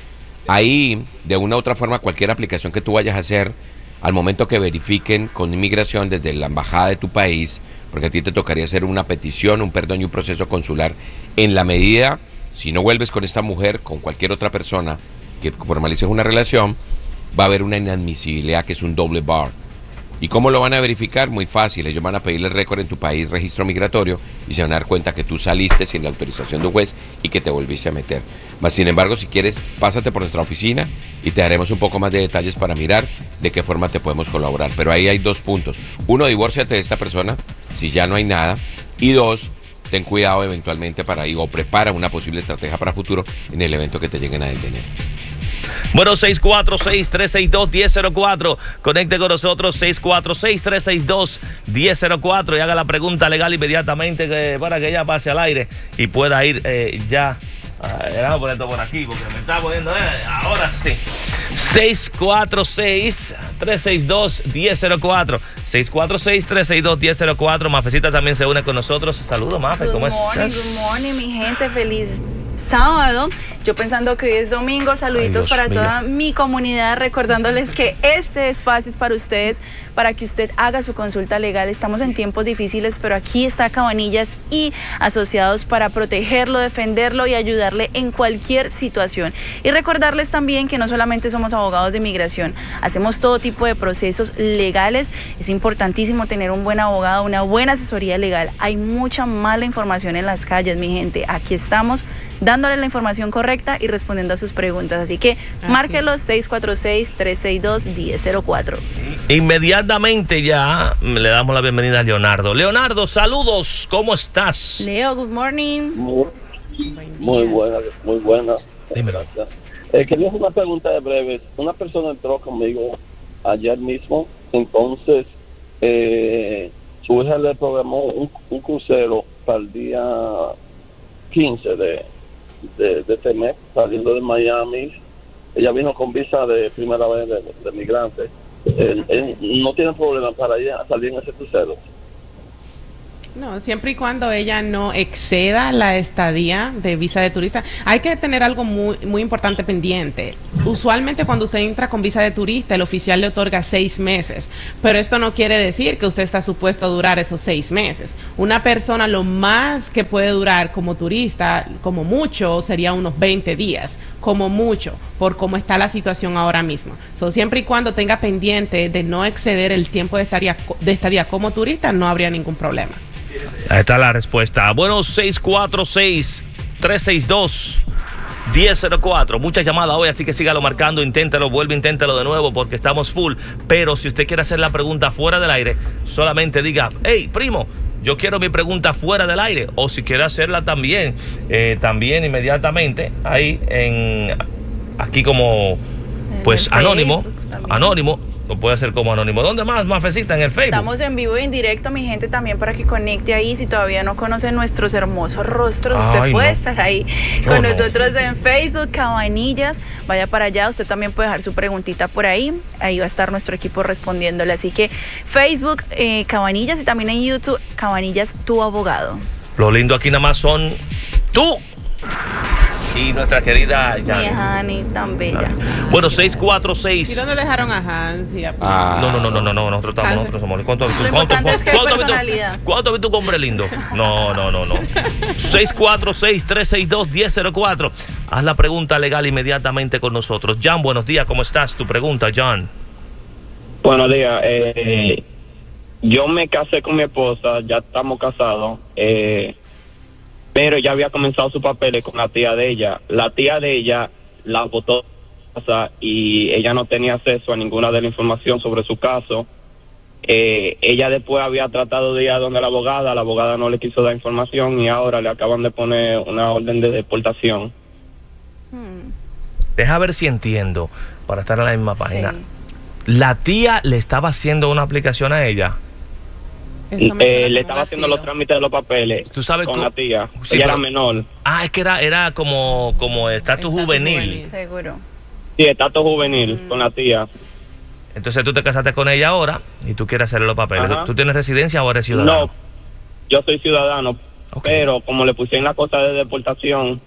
Ahí, de una u otra forma, cualquier aplicación que tú vayas a hacer, al momento que verifiquen con inmigración desde la embajada de tu país, porque a ti te tocaría hacer una petición, un perdón y un proceso consular, en la medida, si no vuelves con esta mujer, con cualquier otra persona que formalices una relación, va a haber una inadmisibilidad que es un doble bar. ¿Y cómo lo van a verificar? Muy fácil, ellos van a pedirle récord en tu país, registro migratorio, y se van a dar cuenta que tú saliste sin la autorización de un juez y que te volviste a meter. Mas, sin embargo, si quieres, pásate por nuestra oficina y te daremos un poco más de detalles para mirar de qué forma te podemos colaborar. Pero ahí hay dos puntos. Uno, divórciate de esta persona, si ya no hay nada. Y dos, ten cuidado eventualmente para ir o prepara una posible estrategia para futuro en el evento que te lleguen a detener. Bueno, seis cuatro seis, tres seis dos, uno cero cero cuatro. Conecte con nosotros, seis cuatro seis, tres seis dos, uno cero cero cuatro, y haga la pregunta legal inmediatamente que, para que ella pase al aire y pueda ir eh, ya. Ah, vamos a poner esto por aquí porque me está poniendo. Eh, ahora sí. seis cuatro seis, tres seis dos, uno cero cero cuatro. seis cuatro seis, tres seis dos, uno cero cero cuatro. Mafecita también se une con nosotros. Saludos, Mafe. ¿Cómo estás? Good morning, mi gente. Feliz sábado. Yo pensando que hoy es domingo, saluditos Ay, para mío. toda mi comunidad, recordándoles que este espacio es para ustedes, para que usted haga su consulta legal. Estamos en tiempos difíciles, pero aquí está Cabanillas y Asociados para protegerlo, defenderlo y ayudarle en cualquier situación. Y recordarles también que no solamente somos abogados de inmigración, hacemos todo tipo de procesos legales. Es importantísimo tener un buen abogado, una buena asesoría legal. Hay mucha mala información en las calles, mi gente. Aquí estamos dándole la información correcta y respondiendo a sus preguntas. Así que Así. márquelos seis cuatro seis, tres seis dos, uno cero cero cuatro. Inmediatamente ya le damos la bienvenida a Leonardo. Leonardo, saludos, ¿cómo estás? Leo, good morning. Muy, muy buena, muy buena. Dímelo. Eh, quería hacer una pregunta de breve. Una persona entró conmigo ayer mismo, entonces eh, su hija le programó un, un crucero para el día quince de De, de este mes, saliendo de Miami. Ella vino con visa de primera vez de, de migrante. Él, él no tiene problema para ella salir en ese crucero. No, siempre y cuando ella no exceda la estadía de visa de turista. Hay que tener algo muy, muy importante pendiente. Usualmente cuando usted entra con visa de turista, el oficial le otorga seis meses, pero esto no quiere decir que usted está supuesto a durar esos seis meses. Una persona lo más que puede durar como turista, como mucho, sería unos veinte días, como mucho, por cómo está la situación ahora mismo. So, siempre y cuando tenga pendiente de no exceder el tiempo de estadía, de estadía como turista, no habría ningún problema. Ahí está la respuesta. Bueno, seis cuatro seis, tres seis dos, uno cero cero cuatro. Muchas llamadas hoy, así que sígalo marcando, inténtelo, vuelve, inténtelo de nuevo porque estamos full. Pero si usted quiere hacer la pregunta fuera del aire, solamente diga, hey, primo, yo quiero mi pregunta fuera del aire. O si quiere hacerla también, eh, también inmediatamente, ahí en, aquí como, pues, anónimo, anónimo. Lo puede hacer como anónimo. ¿Dónde más, Mafecita? En el Facebook. Estamos en vivo y en directo, mi gente, también para que conecte ahí. Si todavía no conoce nuestros hermosos rostros, usted Ay, puede no. estar ahí Yo con no. nosotros en Facebook, Cabanillas. Vaya para allá, usted también puede dejar su preguntita por ahí. Ahí va a estar nuestro equipo respondiéndole. Así que Facebook, eh, Cabanillas, y también en YouTube, Cabanillas, tu abogado. Lo lindo aquí nada más son tú y nuestra querida Yani. Mi Hani, tan bella. Bueno, seis cuatro seis. ¿Y dónde dejaron a Hans? Y a... ah. No, no, no, no, no, no, nosotros estamos, nosotros somos. ¿Cuánto has visto? ¿Cuánto, cuánto, es cuánto, personalidad. ¿Cuánto has visto un hombre lindo? No, no, no, no. seis cuatro seis, tres seis dos, uno cero cero cuatro. Haz la pregunta legal inmediatamente con nosotros. Jan, buenos días, ¿cómo estás? Tu pregunta, Jan. Buenos días. Eh, yo me casé con mi esposa, ya estamos casados. Eh, pero ya había comenzado sus papeles con la tía de ella. La tía de ella la votó y ella no tenía acceso a ninguna de la información sobre su caso. Eh, ella después había tratado de ir a donde la abogada, la abogada no le quiso dar información y ahora le acaban de poner una orden de deportación. Hmm. Deja ver si entiendo, para estar en la misma página. Sí. La tía le estaba haciendo una aplicación a ella. Eh, le estaba haciendo los trámites de los papeles. ¿Tú sabes con tú? la tía. Sí, ella pero, era menor. Ah, es que era, era como, como estatus juvenil. juvenil. Seguro. Sí, estatus juvenil mm. con la tía. Entonces tú te casaste con ella ahora y tú quieres hacerle los papeles. Ajá. ¿Tú tienes residencia o eres ciudadano? No, yo soy ciudadano. Okay. Pero como le pusieron la cosa de deportación.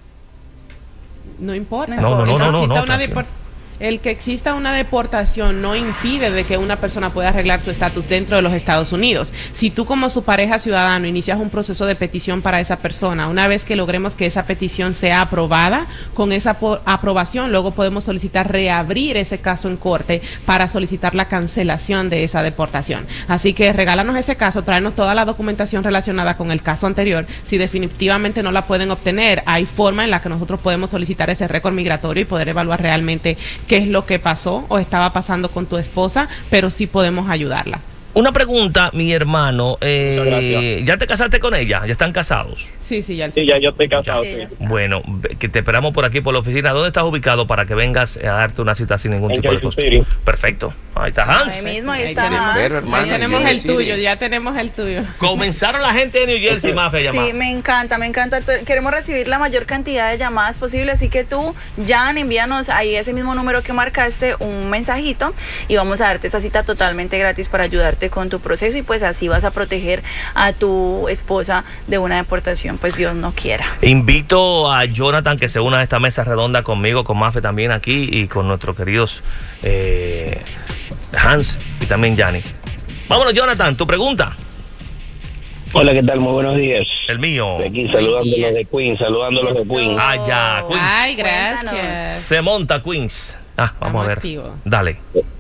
No importa. No, no, no, no, no, no, no El que exista una deportación no impide de que una persona pueda arreglar su estatus dentro de los Estados Unidos. Si tú como su pareja ciudadano inicias un proceso de petición para esa persona, una vez que logremos que esa petición sea aprobada, con esa aprobación luego podemos solicitar reabrir ese caso en corte para solicitar la cancelación de esa deportación. Así que regálanos ese caso, tráenos toda la documentación relacionada con el caso anterior. Si definitivamente no la pueden obtener, hay forma en la que nosotros podemos solicitar ese récord migratorio y poder evaluar realmente qué es lo que pasó o estaba pasando con tu esposa, pero sí podemos ayudarla. Una pregunta, mi hermano, eh, ¿ya te casaste con ella? ¿Ya están casados? Sí, sí, ya. Sí, ya yo estoy casado. Sí, sí. Bueno, que te esperamos por aquí, por la oficina. ¿Dónde estás ubicado para que vengas a darte una cita sin ningún en tipo de costo? Perfecto. Ahí está Hans. Ahí mismo, ahí está Hans. Ver, hermano, ahí tenemos sí, el sí, tuyo, sí. ya tenemos el tuyo. Comenzaron la gente de New Jersey, Mafe, a llamar. Sí, me encanta, me encanta. Queremos recibir la mayor cantidad de llamadas posible, así que tú, Jan, envíanos ahí ese mismo número que marcaste, un mensajito, y vamos a darte esa cita totalmente gratis para ayudarte con tu proceso, y pues así vas a proteger a tu esposa de una deportación, pues Dios no quiera. Invito a Jonathan que se una a esta mesa redonda conmigo, con Mafe también aquí y con nuestros queridos eh, Hans y también Yani. Vámonos, Jonathan, tu pregunta. Hola, ¿qué tal? Muy buenos días. El mío. De aquí saludándolos de Queens, saludándolos de Queens. Ah, ya, Queens. Ay, gracias. Se monta Queens. Ah, vamos Estamos a ver. Activo. Dale.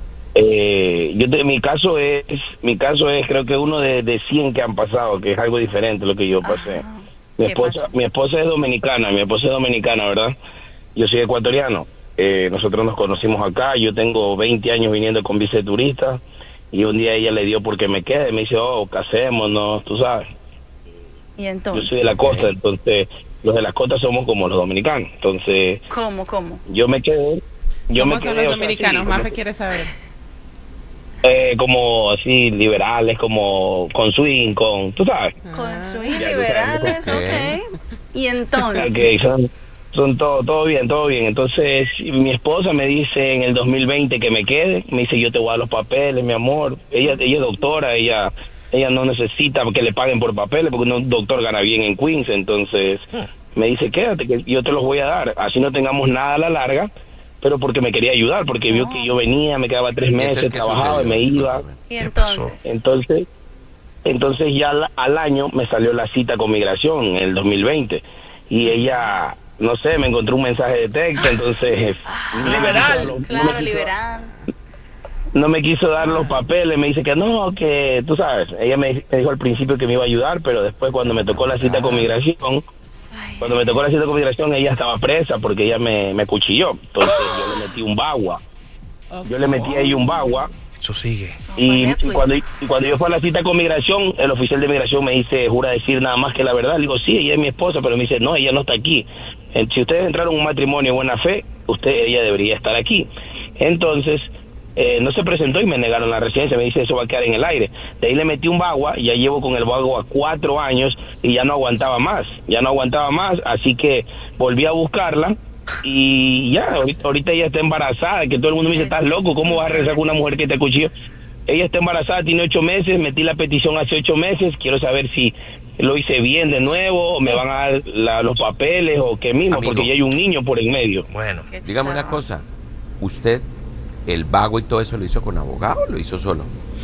Eh, yo te, mi caso es, mi caso es creo que uno de, de cien que han pasado, que es algo diferente lo que yo pasé. Ah, mi esposa, pasó? mi esposa es dominicana, mi esposa es dominicana, ¿verdad? Yo soy ecuatoriano. Eh, nosotros nos conocimos acá, yo tengo veinte años viniendo con visa de turista y un día ella le dio porque me quede, me dice, oh, casémonos, tú sabes. Y entonces. Yo soy de la costa, entonces los de la costa somos como los dominicanos, entonces. ¿Cómo, cómo? Yo me quedé. Yo ¿Cómo me son quedé, los dominicanos? O sea, sí, Mafe como, quiere saber. Eh, como así, liberales, como con swing, con, tú sabes. Con swing, ya, liberales, ok. okay. Y entonces. Okay, son, son todo, todo bien, todo bien. Entonces, mi esposa me dice en el dos mil veinte que me quede. Me dice, yo te voy a dar los papeles, mi amor. Ella, ella es doctora, ella ella no necesita que le paguen por papeles porque un doctor gana bien en Queens, entonces me dice, quédate, que yo te los voy a dar, así no tengamos nada a la larga, pero porque me quería ayudar, porque vio que yo venía, me quedaba tres meses, trabajaba y me iba. ¿Y entonces? Entonces, entonces ya al, al año me salió la cita con migración en el dos mil veinte y ella, no sé, me encontró un mensaje de texto, entonces... liberal. Claro, liberal. No me quiso dar los papeles, me dice que no, que tú sabes, ella me, me dijo al principio que me iba a ayudar, pero después cuando me tocó la cita con migración, cuando me tocó la cita con migración, ella estaba presa porque ella me, me cuchilló, entonces yo le metí un bagua, yo le metí ahí un bagua. Eso sigue. Y, y, cuando, y cuando yo fui a la cita con migración, el oficial de migración me dice, jura decir nada más que la verdad. Le digo, sí, ella es mi esposa, pero me dice, no, ella no está aquí. Si ustedes entraron en un matrimonio de buena fe, usted, ella debería estar aquí. Entonces... Eh, no se presentó y me negaron la residencia, me dice eso va a quedar en el aire. De ahí le metí un bagua, ya llevo con el bagua cuatro años y ya no aguantaba más, ya no aguantaba más, así que volví a buscarla y ya, ahorita, ahorita ella está embarazada, que todo el mundo me dice, estás loco, ¿cómo vas a regresar con una mujer que te cuchilló? Ella está embarazada, tiene ocho meses, metí la petición hace ocho meses, quiero saber si lo hice bien de nuevo, o me van a dar la, los papeles o qué mismo, Amigo, porque ya hay un niño por en medio. Bueno, dígame una cosa, usted... ¿El vago y todo eso lo hizo con abogado o lo hizo solo?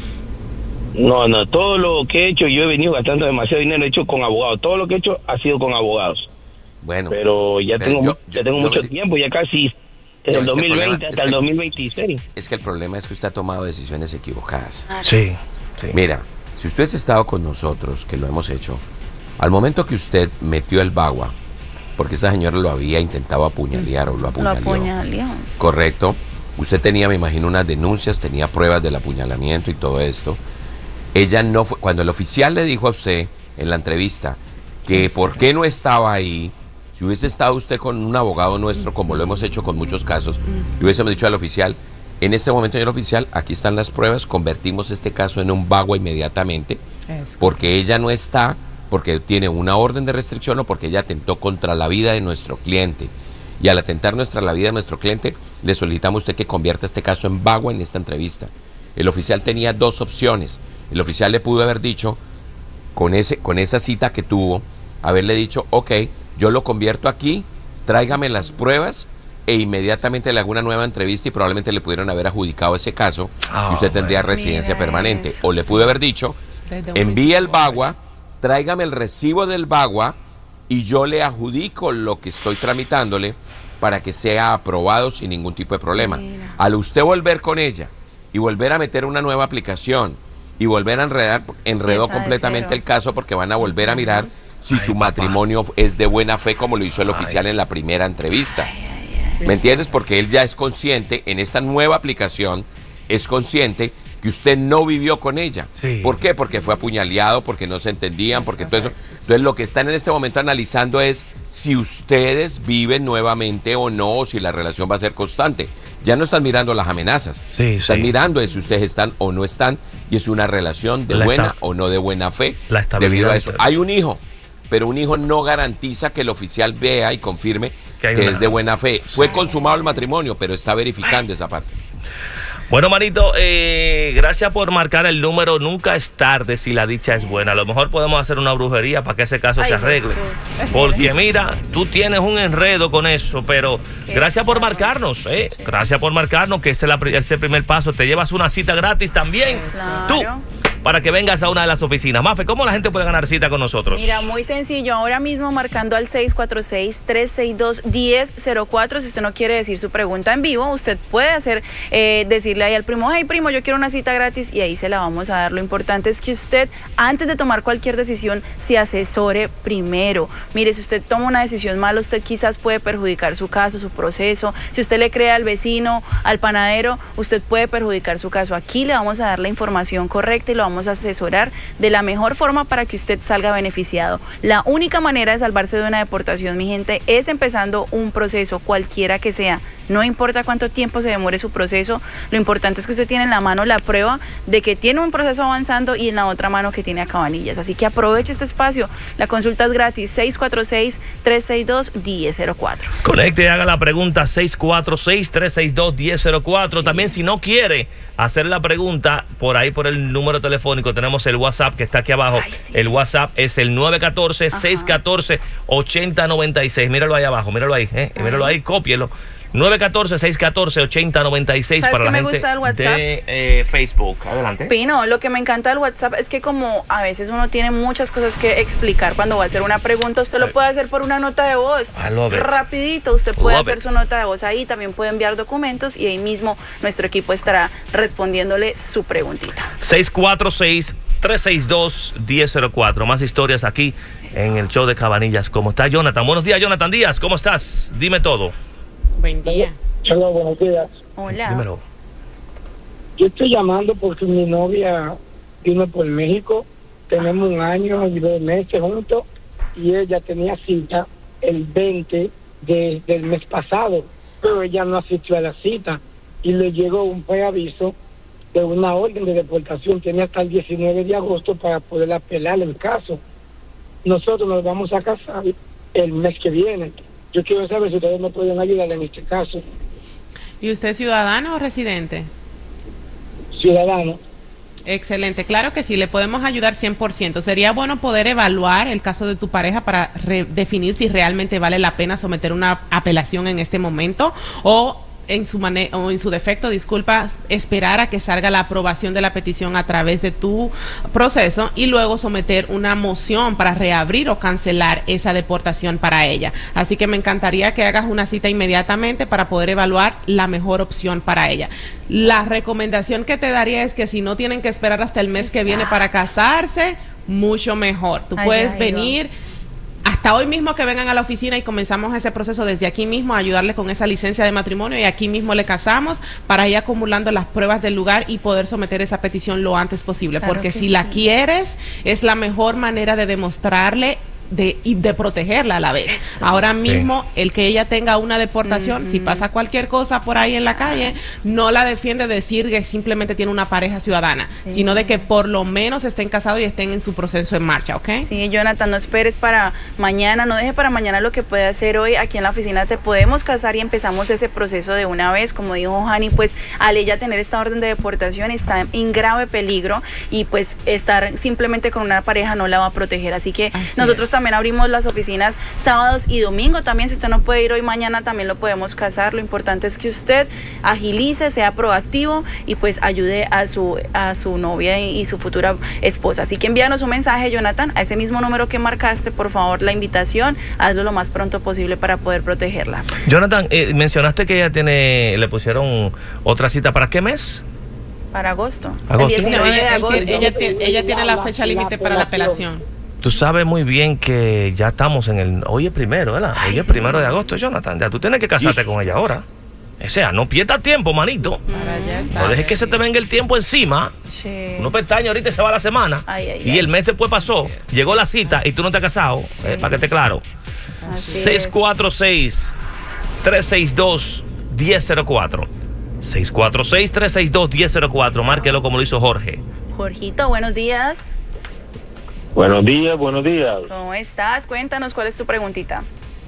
No, no, todo lo que he hecho, yo he venido gastando demasiado dinero, he hecho con abogados. Todo lo que he hecho ha sido con abogados. Bueno. Pero ya pero tengo, yo, ya tengo yo, mucho yo, tiempo, ya casi desde el dos mil veinte hasta el dos mil veintiséis. Es que el problema es que usted ha tomado decisiones equivocadas. Sí, sí. Mira, si usted ha estado con nosotros, que lo hemos hecho, al momento que usted metió el bagua, porque esa señora lo había intentado apuñalear o lo apuñaleó. Lo apuñaleó. Correcto. Usted tenía, me imagino, unas denuncias, tenía pruebas del apuñalamiento y todo esto. Ella no fue, cuando el oficial le dijo a usted en la entrevista que por qué no estaba ahí, si hubiese estado usted con un abogado nuestro, como lo hemos hecho con muchos casos, le hubiésemos dicho al oficial, en este momento, señor oficial, aquí están las pruebas, convertimos este caso en un bagua inmediatamente, porque ella no está, porque tiene una orden de restricción o porque ella atentó contra la vida de nuestro cliente. Y al atentar nuestra la vida de nuestro cliente, le solicitamos a usted que convierta este caso en bagua en esta entrevista. El oficial tenía dos opciones. El oficial le pudo haber dicho, con, ese, con esa cita que tuvo, haberle dicho, ok, yo lo convierto aquí, tráigame las pruebas e inmediatamente le hago una nueva entrevista y probablemente le pudieron haber adjudicado ese caso oh, y usted tendría bueno, residencia permanente. Eso, o le pudo haber dicho, envíe el bagua, tráigame el recibo del bagua y yo le adjudico lo que estoy tramitándole para que sea aprobado sin ningún tipo de problema. Mira. Al usted volver con ella y volver a meter una nueva aplicación y volver a enredar, enredó completamente el caso porque van a volver a mirar si ay, su papá. matrimonio es de buena fe como lo hizo el ay. oficial en la primera entrevista. Ay, ay, ay. ¿Me entiendes? Porque él ya es consciente, en esta nueva aplicación, es consciente que usted no vivió con ella. Sí. ¿Por qué? Porque fue apuñaleado, porque no se entendían, porque todo eso. Entonces lo que están en este momento analizando es si ustedes viven nuevamente o no, o si la relación va a ser constante. Ya no están mirando las amenazas, sí, están sí. mirando de si ustedes están o no están, y es una relación de la buena o no de buena fe. La debido a eso. Hay un hijo, pero un hijo no garantiza que el oficial vea y confirme que, que es de buena fe. Fue consumado el matrimonio, pero está verificando esa parte. Bueno, manito, eh, gracias por marcar el número. Nunca es tarde si la dicha es buena. A lo mejor podemos hacer una brujería para que ese caso Ay, se arregle. Jesús. Porque mira, tú tienes un enredo con eso, pero Qué gracias por marcarnos, ¿eh? Sí. Gracias por marcarnos, que ese es, la, ese es el primer paso. Te llevas una cita gratis también. Claro. Tú. Para que vengas a una de las oficinas. Mafe, ¿cómo la gente puede ganar cita con nosotros? Mira, muy sencillo. Ahora mismo marcando al seis cuatro seis, tres seis dos, uno cero cero cuatro. Si usted no quiere decir su pregunta en vivo, usted puede hacer, eh, decirle ahí al primo, hey primo, yo quiero una cita gratis, y ahí se la vamos a dar. Lo importante es que usted, antes de tomar cualquier decisión, se asesore primero. Mire, si usted toma una decisión mala, usted quizás puede perjudicar su caso, su proceso. Si usted le cree al vecino, al panadero, usted puede perjudicar su caso. Aquí le vamos a dar la información correcta y lo vamos a asesorar de la mejor forma para que usted salga beneficiado. La única manera de salvarse de una deportación, mi gente, es empezando un proceso, cualquiera que sea. No importa cuánto tiempo se demore su proceso, lo importante es que usted tiene en la mano la prueba de que tiene un proceso avanzando y en la otra mano que tiene a Cabanillas. Así que aproveche este espacio. La consulta es gratis, seis cuatro seis, tres seis dos, uno cero cero cuatro. Conecte y haga la pregunta seis cuatro seis, tres seis dos, uno cero cero cuatro. Sí. También si no quiere hacer la pregunta por ahí por el número de teléfono telefónico, tenemos el WhatsApp que está aquí abajo. Ay, sí. El WhatsApp es el nueve uno cuatro, seis uno cuatro, ocho cero nueve seis. Míralo ahí abajo, míralo ahí, ¿eh? Míralo ahí, cópielo. nueve uno cuatro, seis uno cuatro, ocho cero nueve seis para la gente de eh, Facebook. Adelante. Pino, lo que me encanta del WhatsApp es que como a veces uno tiene muchas cosas que explicar cuando va a hacer una pregunta, usted lo puede hacer por una nota de voz. Rapidito, usted puede hacer su nota de voz ahí, también puede enviar documentos y ahí mismo nuestro equipo estará respondiéndole su preguntita. seis cuatro seis, tres seis dos, uno cero cero cuatro. Más historias aquí Eso. en el show de Cabanillas. ¿Cómo está Jonathan? Buenos días, Jonathan Díaz. ¿Cómo estás? Dime todo. Buen día. Hola, buenos días. Hola. Dímelo. Yo estoy llamando porque mi novia vino por México. Tenemos un año y dos meses juntos y ella tenía cita el veinte de, del mes pasado, pero ella no asistió a la cita y le llegó un preaviso de una orden de deportación. Tenía hasta el diecinueve de agosto para poder apelar el caso. Nosotros nos vamos a casar el mes que viene. Yo quiero saber si ustedes me pueden ayudar en este caso. ¿Y usted es ciudadano o residente? Ciudadano. Excelente, claro que sí, le podemos ayudar cien por ciento. Sería bueno poder evaluar el caso de tu pareja para definir si realmente vale la pena someter una apelación en este momento o en su mane o en su defecto, disculpa, esperar a que salga la aprobación de la petición a través de tu proceso y luego someter una moción para reabrir o cancelar esa deportación para ella. Así que me encantaría que hagas una cita inmediatamente para poder evaluar la mejor opción para ella. La recomendación que te daría es que si no tienen que esperar hasta el mes Exacto. que viene para casarse, mucho mejor. Tú ay, puedes ay, venir no. hasta hoy mismo que vengan a la oficina y comenzamos ese proceso desde aquí mismo a ayudarle con esa licencia de matrimonio y aquí mismo le casamos para ir acumulando las pruebas del lugar y poder someter esa petición lo antes posible, claro porque si sí. la quieres es la mejor manera de demostrarle de, y de protegerla a la vez. Eso. Ahora mismo, sí. el que ella tenga una deportación, mm-hmm. si pasa cualquier cosa por ahí en la calle, no la defiende decir que simplemente tiene una pareja ciudadana, sí. sino de que por lo menos estén casados y estén en su proceso en marcha, ¿ok? Sí, Jonathan, no esperes para mañana, no deje para mañana lo que puede hacer hoy. Aquí en la oficina te podemos casar y empezamos ese proceso de una vez. Como dijo Hani, pues al ella tener esta orden de deportación está en grave peligro y pues estar simplemente con una pareja no la va a proteger. Así que Así nosotros es. también abrimos las oficinas sábados y domingo también. Si usted no puede ir hoy, mañana también lo podemos casar. Lo importante es que usted agilice, sea proactivo y pues ayude a su, a su novia y, y su futura esposa. Así que envíanos un mensaje, Jonathan, a ese mismo número que marcaste, por favor, la invitación, hazlo lo más pronto posible para poder protegerla. Jonathan, eh, mencionaste que ella tiene, le pusieron otra cita, ¿para qué mes? Para agosto. ¿Agosto? El diecinueve de agosto. Ella, ella, ella tiene la fecha límite para la apelación. Tú sabes muy bien que ya estamos en el... Hoy es primero, ¿verdad? Ay, hoy es sí. primero de agosto, Jonathan. Ya tú tienes que casarte sí. con ella ahora. O sea, no pierdas tiempo, manito. Mm. No dejes que se te venga el tiempo encima. Sí. Uno pestaña ahorita y se va la semana. Ay, ay, y ay. el mes después pasó. Llegó la cita y tú no te has casado. Sí. Eh, para que esté claro. seis cuatro seis, tres seis dos, uno cero cero cuatro. seis cuatro seis, tres seis dos, uno cero cero cuatro. Márquelo como lo hizo Jorge. Jorgito, buenos días. Buenos días, buenos días. ¿Cómo estás? Cuéntanos, ¿cuál es tu preguntita?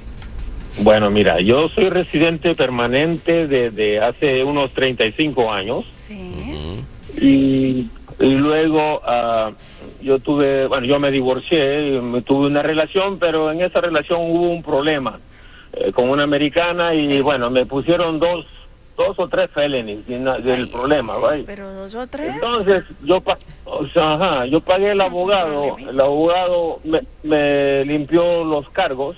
Bueno, mira, yo soy residente permanente desde hace unos treinta y cinco años. Sí. Y, y luego uh, yo tuve, bueno, yo me divorcié, me tuve una relación, pero en esa relación hubo un problema eh, con una americana y bueno, me pusieron dos dos o tres felonies del Ay, problema, ¿right? Pero dos o tres. Entonces, yo, pa o sea, ajá, yo pagué el abogado, el abogado me, me limpió los cargos,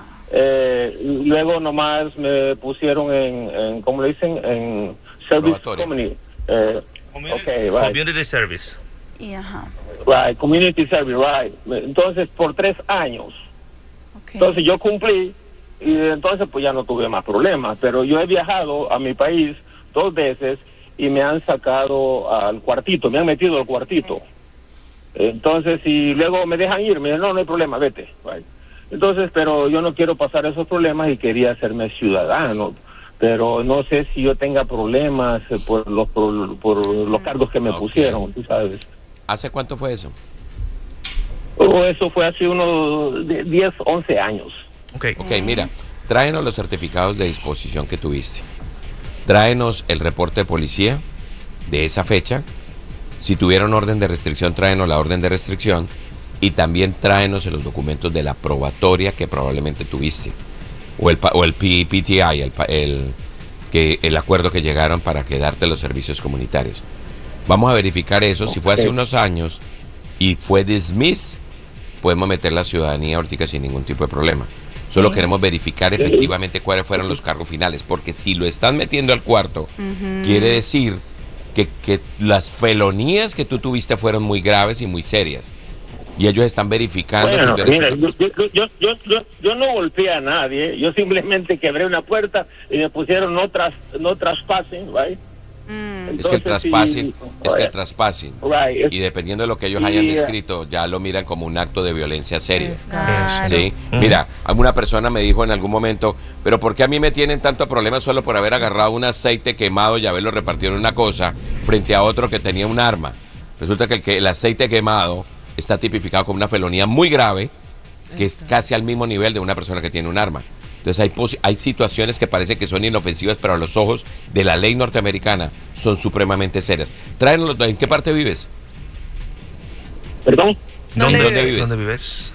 eh, y luego nomás me pusieron en, en ¿cómo le dicen? En Service Community. Eh, community, okay, right. community Service. Y ajá. Right, Community Service, right. Entonces, por tres años. Okay. Entonces, yo cumplí. Y entonces pues ya no tuve más problemas, pero yo he viajado a mi país dos veces y me han sacado al cuartito, me han metido al cuartito. Entonces, y luego me dejan ir, me dicen, no, no hay problema, vete. Right. Entonces, pero yo no quiero pasar esos problemas y quería hacerme ciudadano, pero no sé si yo tenga problemas por los, por, por los cargos que me okay. pusieron, tú sabes. ¿Hace cuánto fue eso? Oh, eso fue hace unos diez, once años. Okay. ok, mira, tráenos los certificados de disposición que tuviste. Tráenos el reporte de policía de esa fecha. Si tuvieron orden de restricción, tráenos la orden de restricción y también tráenos los documentos de la probatoria que probablemente tuviste. O el, o el P T I, el, el, que, el acuerdo que llegaron para quedarte los servicios comunitarios. Vamos a verificar eso. Si fue hace unos años y fue dismiss, podemos meter la ciudadanía ahorita sin ningún tipo de problema. Solo sí. queremos verificar efectivamente cuáles fueron los cargos finales, porque si lo están metiendo al cuarto, uh-huh. quiere decir que, que las felonías que tú tuviste fueron muy graves y muy serias. Y ellos están verificando. Bueno, si mira, yo, yo, yo, yo, yo, yo no golpeé a nadie, yo simplemente quebré una puerta y me pusieron no, tras, no traspasen, ¿right? Mm. Entonces, es que el traspassing, sí, es que el traspassing, right, y dependiendo de lo que ellos hayan descrito, ya lo miran como un acto de violencia serio. Claro. ¿Sí? Mm. Mira, alguna persona me dijo en algún momento, pero ¿por qué a mí me tienen tanto problema solo por haber agarrado un aceite quemado y haberlo repartido en una cosa frente a otro que tenía un arma? Resulta que el, que el aceite quemado está tipificado como una felonía muy grave, que es casi al mismo nivel de una persona que tiene un arma. Entonces hay, hay situaciones que parece que son inofensivas, pero a los ojos de la ley norteamericana son supremamente serias. Tráenos, ¿en qué parte vives? ¿Perdón? ¿Dónde, ¿Dónde vives? ¿Dónde vives?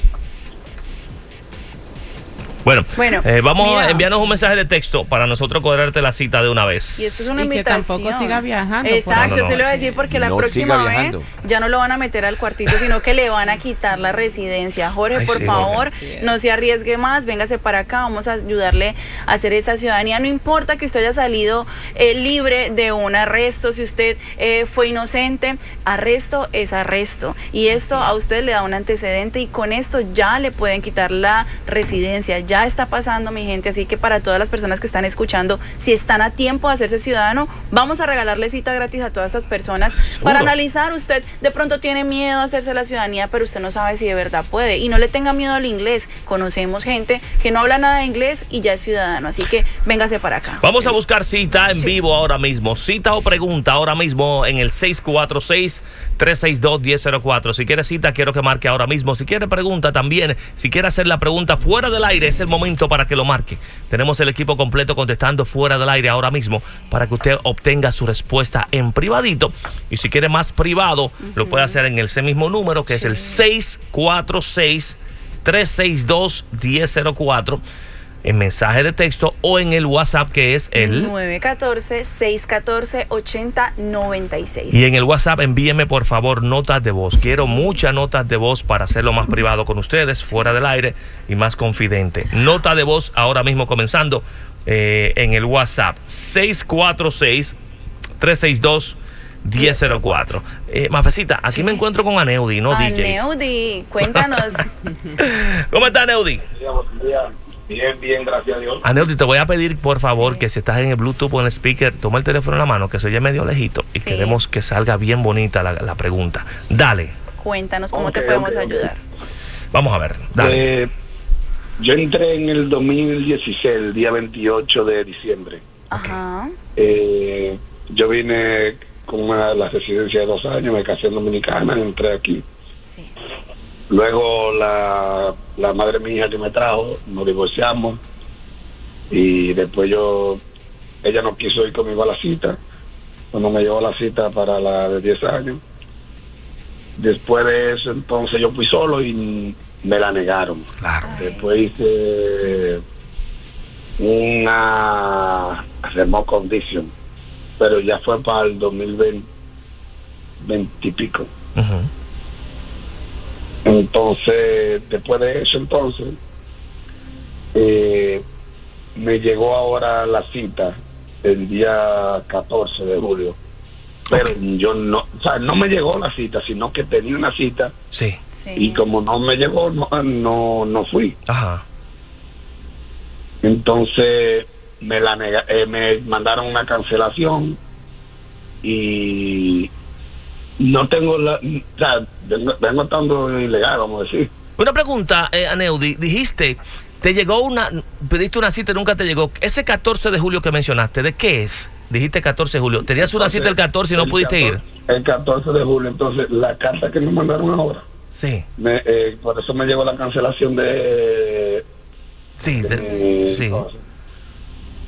Bueno, bueno eh, vamos mira. a enviarnos un mensaje de texto para nosotros cobrarte la cita de una vez. Y esto es una y invitación. Que tampoco siga viajando. Exacto, no, no, se no. lo voy a decir porque la no próxima vez ya no lo van a meter al cuartito, sino que le van a quitar la residencia. Jorge, Ay, por sí, favor, Jorge. no se arriesgue más, véngase para acá, vamos a ayudarle a hacer esa ciudadanía. No importa que usted haya salido eh, libre de un arresto, si usted eh, fue inocente, arresto es arresto. Y esto a usted le da un antecedente y con esto ya le pueden quitar la residencia. Ya está pasando, mi gente, así que para todas las personas que están escuchando, si están a tiempo de hacerse ciudadano, vamos a regalarle cita gratis a todas estas personas ¿Seguro? para analizar. Usted de pronto tiene miedo a hacerse la ciudadanía, pero usted no sabe si de verdad puede, y no le tenga miedo al inglés. Conocemos gente que no habla nada de inglés y ya es ciudadano, así que véngase para acá. Vamos a buscar cita en sí. vivo ahora mismo, cita o pregunta ahora mismo en el seis cuatro seis, tres seis dos, uno cero cero cuatro. Si quiere cita, quiero que marque ahora mismo. Si quiere pregunta también, si quiere hacer la pregunta fuera del aire, es el momento para que lo marque. Tenemos el equipo completo contestando fuera del aire ahora mismo para que usted obtenga su respuesta en privadito. Y si quiere más privado, uh-huh. lo puede hacer en ese mismo número que sí. es el seis cuatro seis, tres seis dos, uno cero cero cuatro. En mensaje de texto o en el WhatsApp que es el nueve uno cuatro, seis uno cuatro, ocho cero nueve seis. Y en el WhatsApp envíeme por favor notas de voz. Quiero muchas notas de voz para hacerlo más privado con ustedes, fuera del aire y más confidente. Nota de voz ahora mismo comenzando eh, en el WhatsApp seis cuatro seis, tres seis dos, uno cero cero cuatro. Eh, Mafecita, aquí sí. me encuentro con Aneudi, no Aneudi, D J. Aneudi, cuéntanos. ¿Cómo está Aneudi? Bien, bien, gracias a Dios. Aneudi, te voy a pedir por favor sí. que si estás en el Bluetooth o en el speaker, toma el teléfono en la mano, que se oye medio lejito y sí. queremos que salga bien bonita la, la pregunta. Dale. Cuéntanos cómo okay, te podemos okay, ayudar. Okay. Vamos a ver, dale. Eh, yo entré en el dos mil dieciséis, el día veintiocho de diciembre. Ajá. Eh, yo vine con una, la residencia de dos años, me casé en Dominicana, entré aquí. Sí. Luego la, la madre mía que me trajo, nos divorciamos y después yo, ella no quiso ir conmigo a la cita, cuando me llevó a la cita para la de diez años. Después de eso entonces yo fui solo y me la negaron. Claro. Después hice una remote condition, pero ya fue para el dos mil veinte, veinte y pico. Uh-huh. Entonces, después de eso, entonces, eh, me llegó ahora la cita el día catorce de julio. Pero okay. yo no, o sea, no me llegó la cita, sino que tenía una cita. Sí. sí. Y como no me llegó, no, no, no fui. Ajá. Entonces, me la nega, eh, me mandaron una cancelación y no tengo la, o sea, vengo, vengo estando ilegal, vamos a decir. Una pregunta, eh, Aneudi, dijiste, te llegó una, pediste una cita y nunca te llegó. Ese catorce de julio que mencionaste, ¿de qué es? Dijiste catorce de julio. ¿Tenías entonces, una cita el catorce y no pudiste catorce, ir? El catorce de julio, entonces, la carta que me mandaron ahora. Sí. Me, eh, por eso me llegó la cancelación de... Sí, de, de, de sí. Cosas.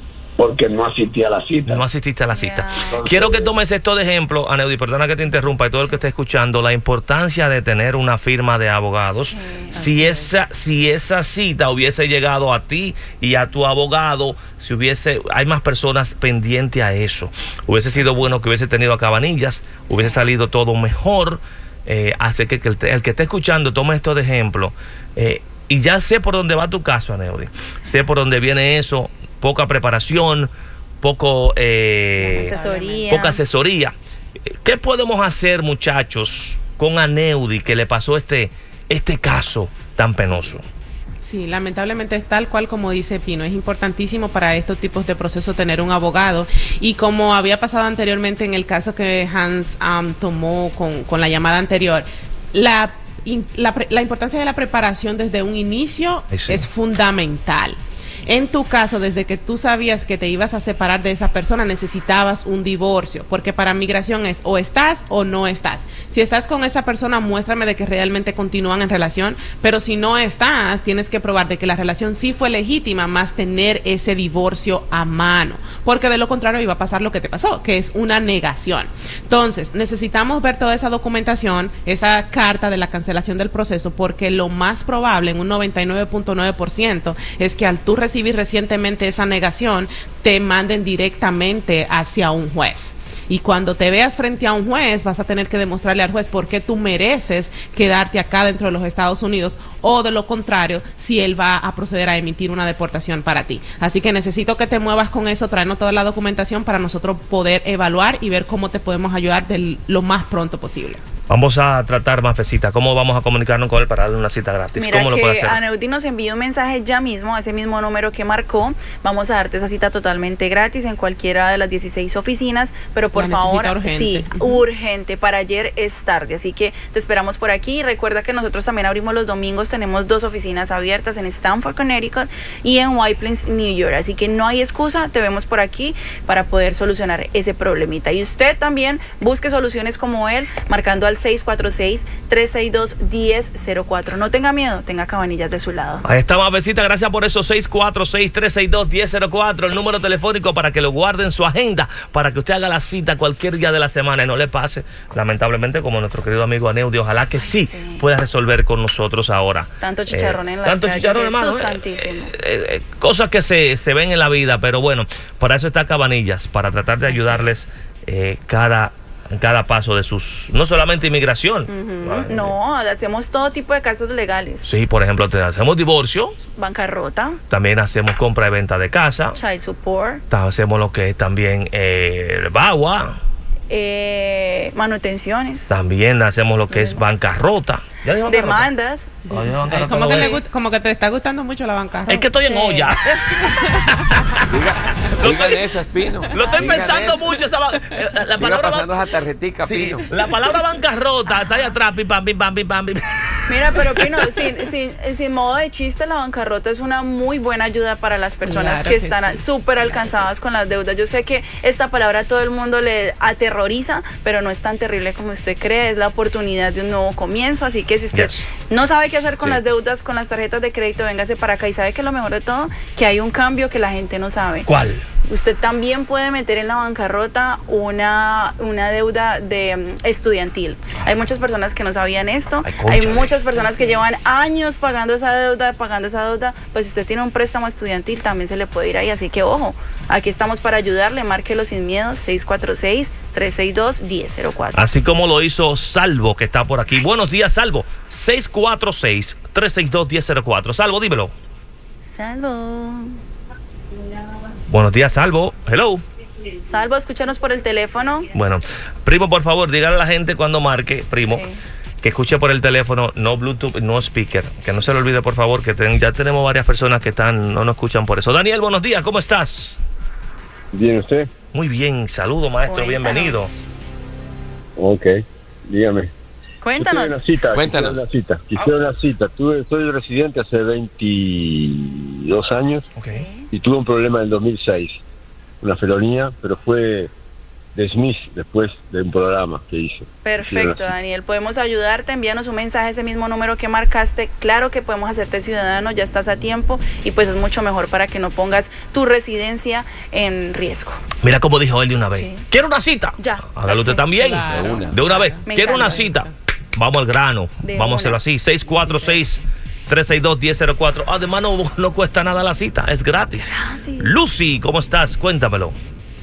porque no asistí a la cita. No asististe a la cita. Yeah. Quiero que tomes esto de ejemplo, Aneudi, perdona que te interrumpa, y todo el que esté escuchando, la importancia de tener una firma de abogados. Sí, si, esa, si esa cita hubiese llegado a ti y a tu abogado, si hubiese, hay más personas pendientes a eso. Hubiese sido bueno que hubiese tenido a Cabanillas, hubiese sí. salido todo mejor. Eh, así que, que el, el que esté escuchando, tome esto de ejemplo. Eh, y ya sé por dónde va tu caso, Aneudi. Sé por dónde viene eso. Poca preparación, poco eh, asesoría. poca asesoría. ¿Qué podemos hacer, muchachos, con Aneudi que le pasó este, este caso tan penoso? Sí, lamentablemente es tal cual como dice Pino. Es importantísimo para estos tipos de procesos tener un abogado. Y como había pasado anteriormente en el caso que Hans um, tomó con, con la llamada anterior, la, la, la importancia de la preparación desde un inicio sí. es fundamental. En tu caso, desde que tú sabías que te ibas a separar de esa persona, necesitabas un divorcio, porque para migración es o estás o no estás. Si estás con esa persona, muéstrame de que realmente continúan en relación, pero si no estás, tienes que probar de que la relación sí fue legítima, más tener ese divorcio a mano, porque de lo contrario iba a pasar lo que te pasó, que es una negación. Entonces, necesitamos ver toda esa documentación, esa carta de la cancelación del proceso, porque lo más probable, en un noventa y nueve punto nueve por ciento, es que al tú recibir recientemente esa negación, te manden directamente hacia un juez. Y cuando te veas frente a un juez, vas a tener que demostrarle al juez por qué tú mereces quedarte acá dentro de los Estados Unidos, o de lo contrario, si él va a proceder a emitir una deportación para ti. Así que necesito que te muevas con eso, traernos toda la documentación para nosotros poder evaluar y ver cómo te podemos ayudar de lo más pronto posible. Vamos a tratar, Mafecita, ¿cómo vamos a comunicarnos con él para darle una cita gratis? Mira, ¿cómo lo puede hacer? Aneudi nos envió un mensaje ya mismo a ese mismo número que marcó. Vamos a darte esa cita totalmente gratis en cualquiera de las dieciséis oficinas, pero por favor, urgente. sí, urgente, para ayer es tarde, así que te esperamos por aquí. Recuerda que nosotros también abrimos los domingos, tenemos dos oficinas abiertas en Stamford, Connecticut y en White Plains, New York, así que no hay excusa, te vemos por aquí para poder solucionar ese problemita. Y usted también busque soluciones como él, marcando al seis cuatro seis, tres seis dos, uno cero cero cuatro. No tenga miedo, tenga Cabanillas de su lado. Ahí está, Mafecita, gracias por eso. Seis cuatro seis, tres seis dos, uno cero cero cuatro, el número telefónico para que lo guarde en su agenda, para que usted haga la cita cualquier día de la semana y no le pase, lamentablemente, como nuestro querido amigo Aneudi. Ojalá que sí, sí. pueda resolver con nosotros ahora. Tanto chicharrón eh, en las tanto calles, chicharrón, Jesús hermano, santísimo. Eh, eh, eh, cosas que se, se ven en la vida, pero bueno, para eso está Cabanillas, para tratar de ayudarles eh, cada en cada paso de sus, no solamente inmigración. Uh-huh. No, hacemos todo tipo de casos legales. Sí, por ejemplo, te hacemos divorcio, bancarrota, también hacemos compra y venta de casa, child support, hacemos lo que es también eh, bagua, eh, manutenciones, también hacemos lo que uh-huh. es bancarrota. ¿Ya dijo demandas? Sí. Ay, Ay, como, que le gusta, como que te está gustando mucho la bancarrota. Es que estoy en sí. olla. Sigan esas, Pino. Lo estoy Sigan pensando eso. mucho. Esa, la Siga palabra pasando esa tarjetica, sí, Pino. La palabra bancarrota está ahí atrás. Pim, pam, pim, pam, pim, pam, pim. Mira, pero Pino, sin, sin, sin modo de chiste, la bancarrota es una muy buena ayuda para las personas claro que, que están sí. súper alcanzadas con las deudas. Yo sé que esta palabra a todo el mundo le aterroriza, pero no es tan terrible como usted cree. Es la oportunidad de un nuevo comienzo. Así que si usted yes. no sabe qué hacer con sí. las deudas, con las tarjetas de crédito, véngase para acá. Y sabe que lo mejor de todo, que hay un cambio que la gente no sabe. ¿Cuál? Usted también puede meter en la bancarrota una, una deuda de um, estudiantil. Hay muchas personas que no sabían esto. Ay, hay muchas personas que llevan años pagando esa deuda, pagando esa deuda. Pues si usted tiene un préstamo estudiantil, también se le puede ir ahí. Así que ojo, aquí estamos para ayudarle. Márquelo sin miedo, seis cuatro seis, tres seis dos, uno cero cero cuatro. Así como lo hizo Salvo, que está por aquí. Buenos días, Salvo. seis cuatro seis, tres seis dos, uno cero cero cuatro. Salvo, dímelo. Salvo. Buenos días, Salvo. Hello. Salvo, escúchanos por el teléfono. Bueno, primo, por favor, dígale a la gente cuando marque, primo, sí. que escuche por el teléfono, no Bluetooth, no speaker. Que sí. no se le olvide, por favor, que ten, ya tenemos varias personas que están no nos escuchan por eso. Daniel, buenos días, ¿cómo estás? Bien, ¿usted? Muy bien, saludo, maestro, Cuéntanos. bienvenido. Ok, dígame. Cuéntanos. Una cita, Cuéntanos. Una cita. Quisiera una cita. Tuve, soy residente hace veintidós años okay. y tuve un problema en el dos mil seis. Una felonía, pero fue de Smith después de un programa que hizo. Perfecto, Daniel, podemos ayudarte, envíanos un mensaje a ese mismo número que marcaste, claro que podemos hacerte ciudadano, ya estás a tiempo y pues es mucho mejor para que no pongas tu residencia en riesgo. Mira cómo dijo él de una vez. Sí. ¿Quiere una cita? Ya. Hágalo usted también. Claro. De una. De una vez. Me ¿Quiere encanta, una cita? Vamos al grano. De Vamos una. a hacerlo así. seis cuatro seis, tres seis dos, uno cero cero cuatro. Además no, no cuesta nada la cita, es gratis. Gratis. Lucy, ¿cómo estás? Cuéntamelo.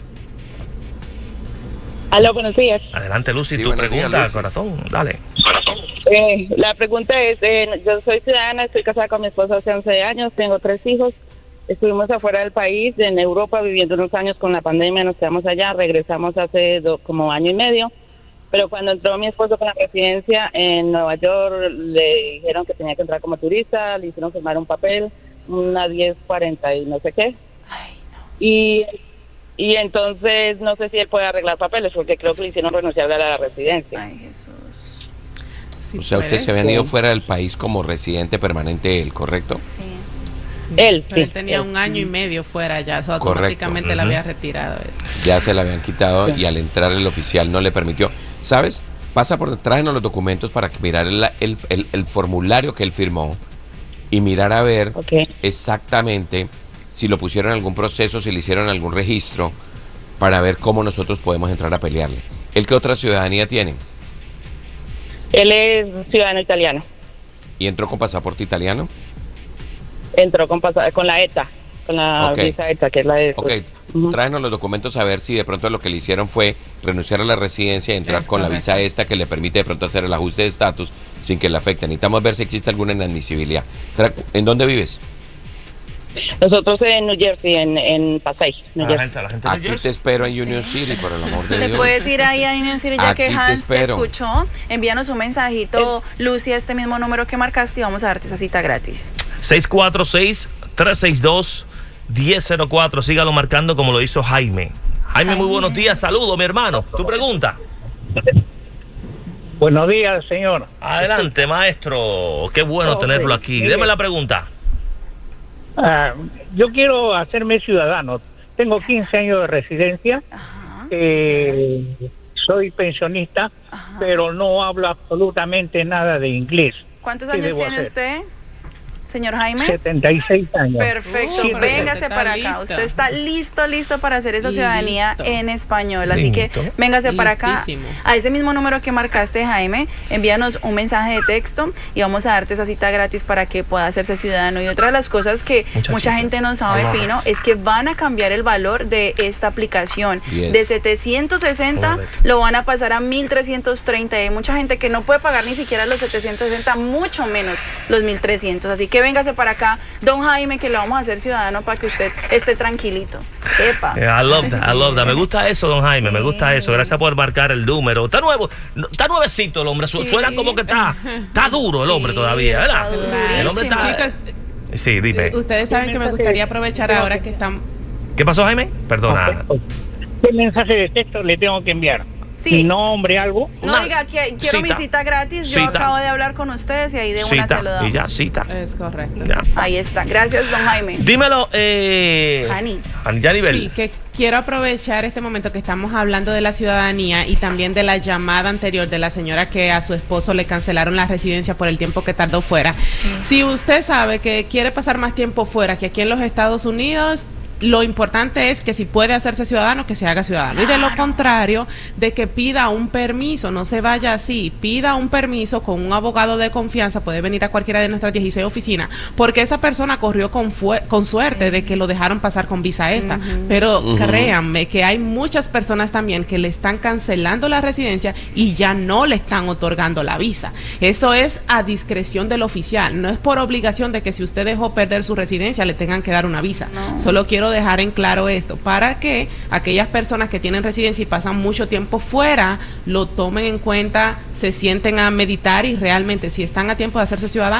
Aló, buenos días. Adelante, Lucy, Sí, tu buenos pregunta, días, Lucy. corazón. Dale. Eh, la pregunta es, eh, yo soy ciudadana, estoy casada con mi esposo hace once años, tengo tres hijos, estuvimos afuera del país, en Europa, viviendo unos años con la pandemia, nos quedamos allá, regresamos hace do, como año y medio, pero cuando entró mi esposo con la residencia en Nueva York, le dijeron que tenía que entrar como turista, le hicieron firmar un papel, una diez cuarenta y no sé qué, Ay, no. y... Y entonces no sé si él puede arreglar papeles, porque creo que le hicieron renunciar a la residencia. Ay, Jesús. Sí O sea, usted puede. se había ido fuera del país como residente permanente él, ¿correcto? Sí. Él, Pero sí. él tenía un año y medio fuera ya, eso Correcto. automáticamente le Ujú. había retirado eso. Ya se la habían quitado y al entrar el oficial no le permitió. ¿Sabes? Pasa por, tráenos los documentos para que mirar el, el, el, el formulario que él firmó y mirar a ver Ok. exactamente si lo pusieron en algún proceso, si le hicieron algún registro, para ver cómo nosotros podemos entrar a pelearle. ¿Él qué otra ciudadanía tiene? Él es ciudadano italiano. ¿Y entró con pasaporte italiano? Entró con, pasa- con la ETA, con la Ok. visa ETA, que es la de... Ok, Ujú. tráenos los documentos a ver si de pronto lo que le hicieron fue renunciar a la residencia y entrar Es con la correcto. visa esta que le permite de pronto hacer el ajuste de estatus sin que le afecte. Necesitamos ver si existe alguna inadmisibilidad. Tra- ¿En dónde vives? Nosotros en New Jersey, en, en Passaic, New La Jersey. gente, la gente de Aquí Jersey. te espero en Union City, por el amor de Te Dios. puedes ir ahí a Union City ya Aquí que te Hans te, espero. escuchó. Envíanos un mensajito, Lucy, a este mismo número que marcaste y vamos a darte esa cita gratis. seis cuatro seis, tres seis dos, uno cero cero cuatro. Sígalo marcando como lo hizo Jaime. Jaime, muy Jaime. buenos días. Saludos, mi hermano. Tu pregunta. Buenos días, señor. Adelante, maestro. Qué bueno Ok, tenerlo aquí. mire. Deme la pregunta. Ah, yo quiero hacerme ciudadano. Tengo quince años de residencia. Ajá. Eh, soy pensionista, Ajá. pero no hablo absolutamente nada de inglés. ¿Cuántos ¿Qué años debo tiene hacer? usted, señor Jaime? setenta y seis años. Perfecto, Uy, véngase está para listo. acá. Usted está listo, listo para hacer esa Y ciudadanía listo. en español. Así que Listo. véngase para acá. Listísimo. A ese mismo número que marcaste, Jaime, envíanos un mensaje de texto y vamos a darte esa cita gratis para que pueda hacerse ciudadano. Y otra de las cosas que Muchachito. mucha gente no sabe, Vamos a ver. Pino, es que van a cambiar el valor de esta aplicación. Yes. De setecientos sesenta Correcto. lo van a pasar a mil trescientos treinta. Y hay mucha gente que no puede pagar ni siquiera los setecientos sesenta, mucho menos los mil trescientos. Así que véngase para acá, don Jaime, que lo vamos a hacer ciudadano para que usted esté tranquilito. Epa. Eh, I love that, I love that. Me gusta eso, don Jaime, me gusta eso. Gracias por marcar el número. Está nuevo, no, está nuevecito el hombre. Su- Sí. Suena como que está, está duro el hombre Sí, todavía, ¿verdad? está durísimo. El hombre está. Chicos, Sí, dime. ustedes saben que me gustaría aprovechar ahora que están... ¿Qué pasó, Jaime? Perdona. ¿Qué mensaje de texto le tengo que enviar? Sí. ¿Mi nombre, algo? No, Una diga, que- quiero cita. mi cita gratis. Yo Cita. acabo de hablar con ustedes y ahí de una se lo Cita. damos. Y ya, cita. Es correcto. Ya. Ahí está. Gracias, don Jaime. Dímelo, eh. Hani. Hani Yanibel. Sí, que quiero aprovechar este momento que estamos hablando de la ciudadanía y también de la llamada anterior de la señora que a su esposo le cancelaron la residencia por el tiempo que tardó fuera. Si usted sabe que quiere pasar más tiempo fuera que aquí en los Estados Unidos, lo importante es que si puede hacerse ciudadano, que se haga ciudadano. Y de lo contrario, de que pida un permiso, no se vaya así, pida un permiso con un abogado de confianza, puede venir a cualquiera de nuestras dieciséis oficinas, porque esa persona corrió con, fue- con suerte de que lo dejaron pasar con visa esta. Pero Ujú. créanme que hay muchas personas también que le están cancelando la residencia y ya no le están otorgando la visa. Eso es a discreción del oficial, no es por obligación de que si usted dejó perder su residencia le tengan que dar una visa. No. Solo quiero dejar en claro esto, para que aquellas personas que tienen residencia y pasan mucho tiempo fuera, lo tomen en cuenta, se sienten a meditar y realmente si están a tiempo de hacerse ciudadanos,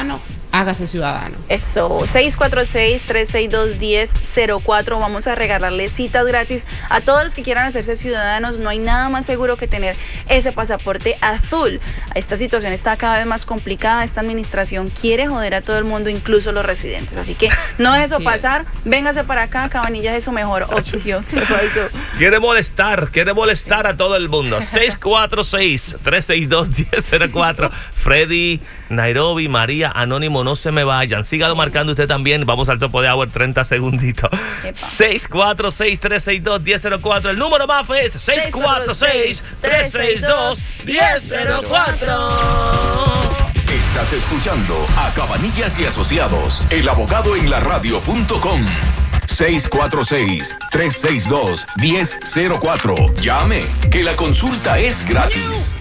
hágase ciudadano. Eso, seis cuatro seis, tres seis dos, uno cero cero cuatro. Vamos a regalarle citas gratis a todos los que quieran hacerse ciudadanos. No hay nada más seguro que tener ese pasaporte azul. Esta situación está cada vez más complicada. Esta administración quiere joder a todo el mundo, incluso los residentes. Así que no deje eso pasar. Véngase para acá. Cabanillas es su mejor opción. Quiere molestar, quiere molestar a todo el mundo. seis cuatro seis, tres seis dos, uno cero cero cuatro. Freddy, Nairobi, María, Anónimo, no se me vayan. Sígalo marcando usted también. Vamos al topo de agua en treinta segunditos. seis cuatro seis, tres seis dos, uno cero cero cuatro. El número más es seis cuatro seis, tres seis dos, uno cero cero cuatro. Estás escuchando a Cabanillas y Asociados, el abogado en la radio punto com. seis cuatro seis, tres seis dos, uno cero cero cuatro. Llame, que la consulta es gratis.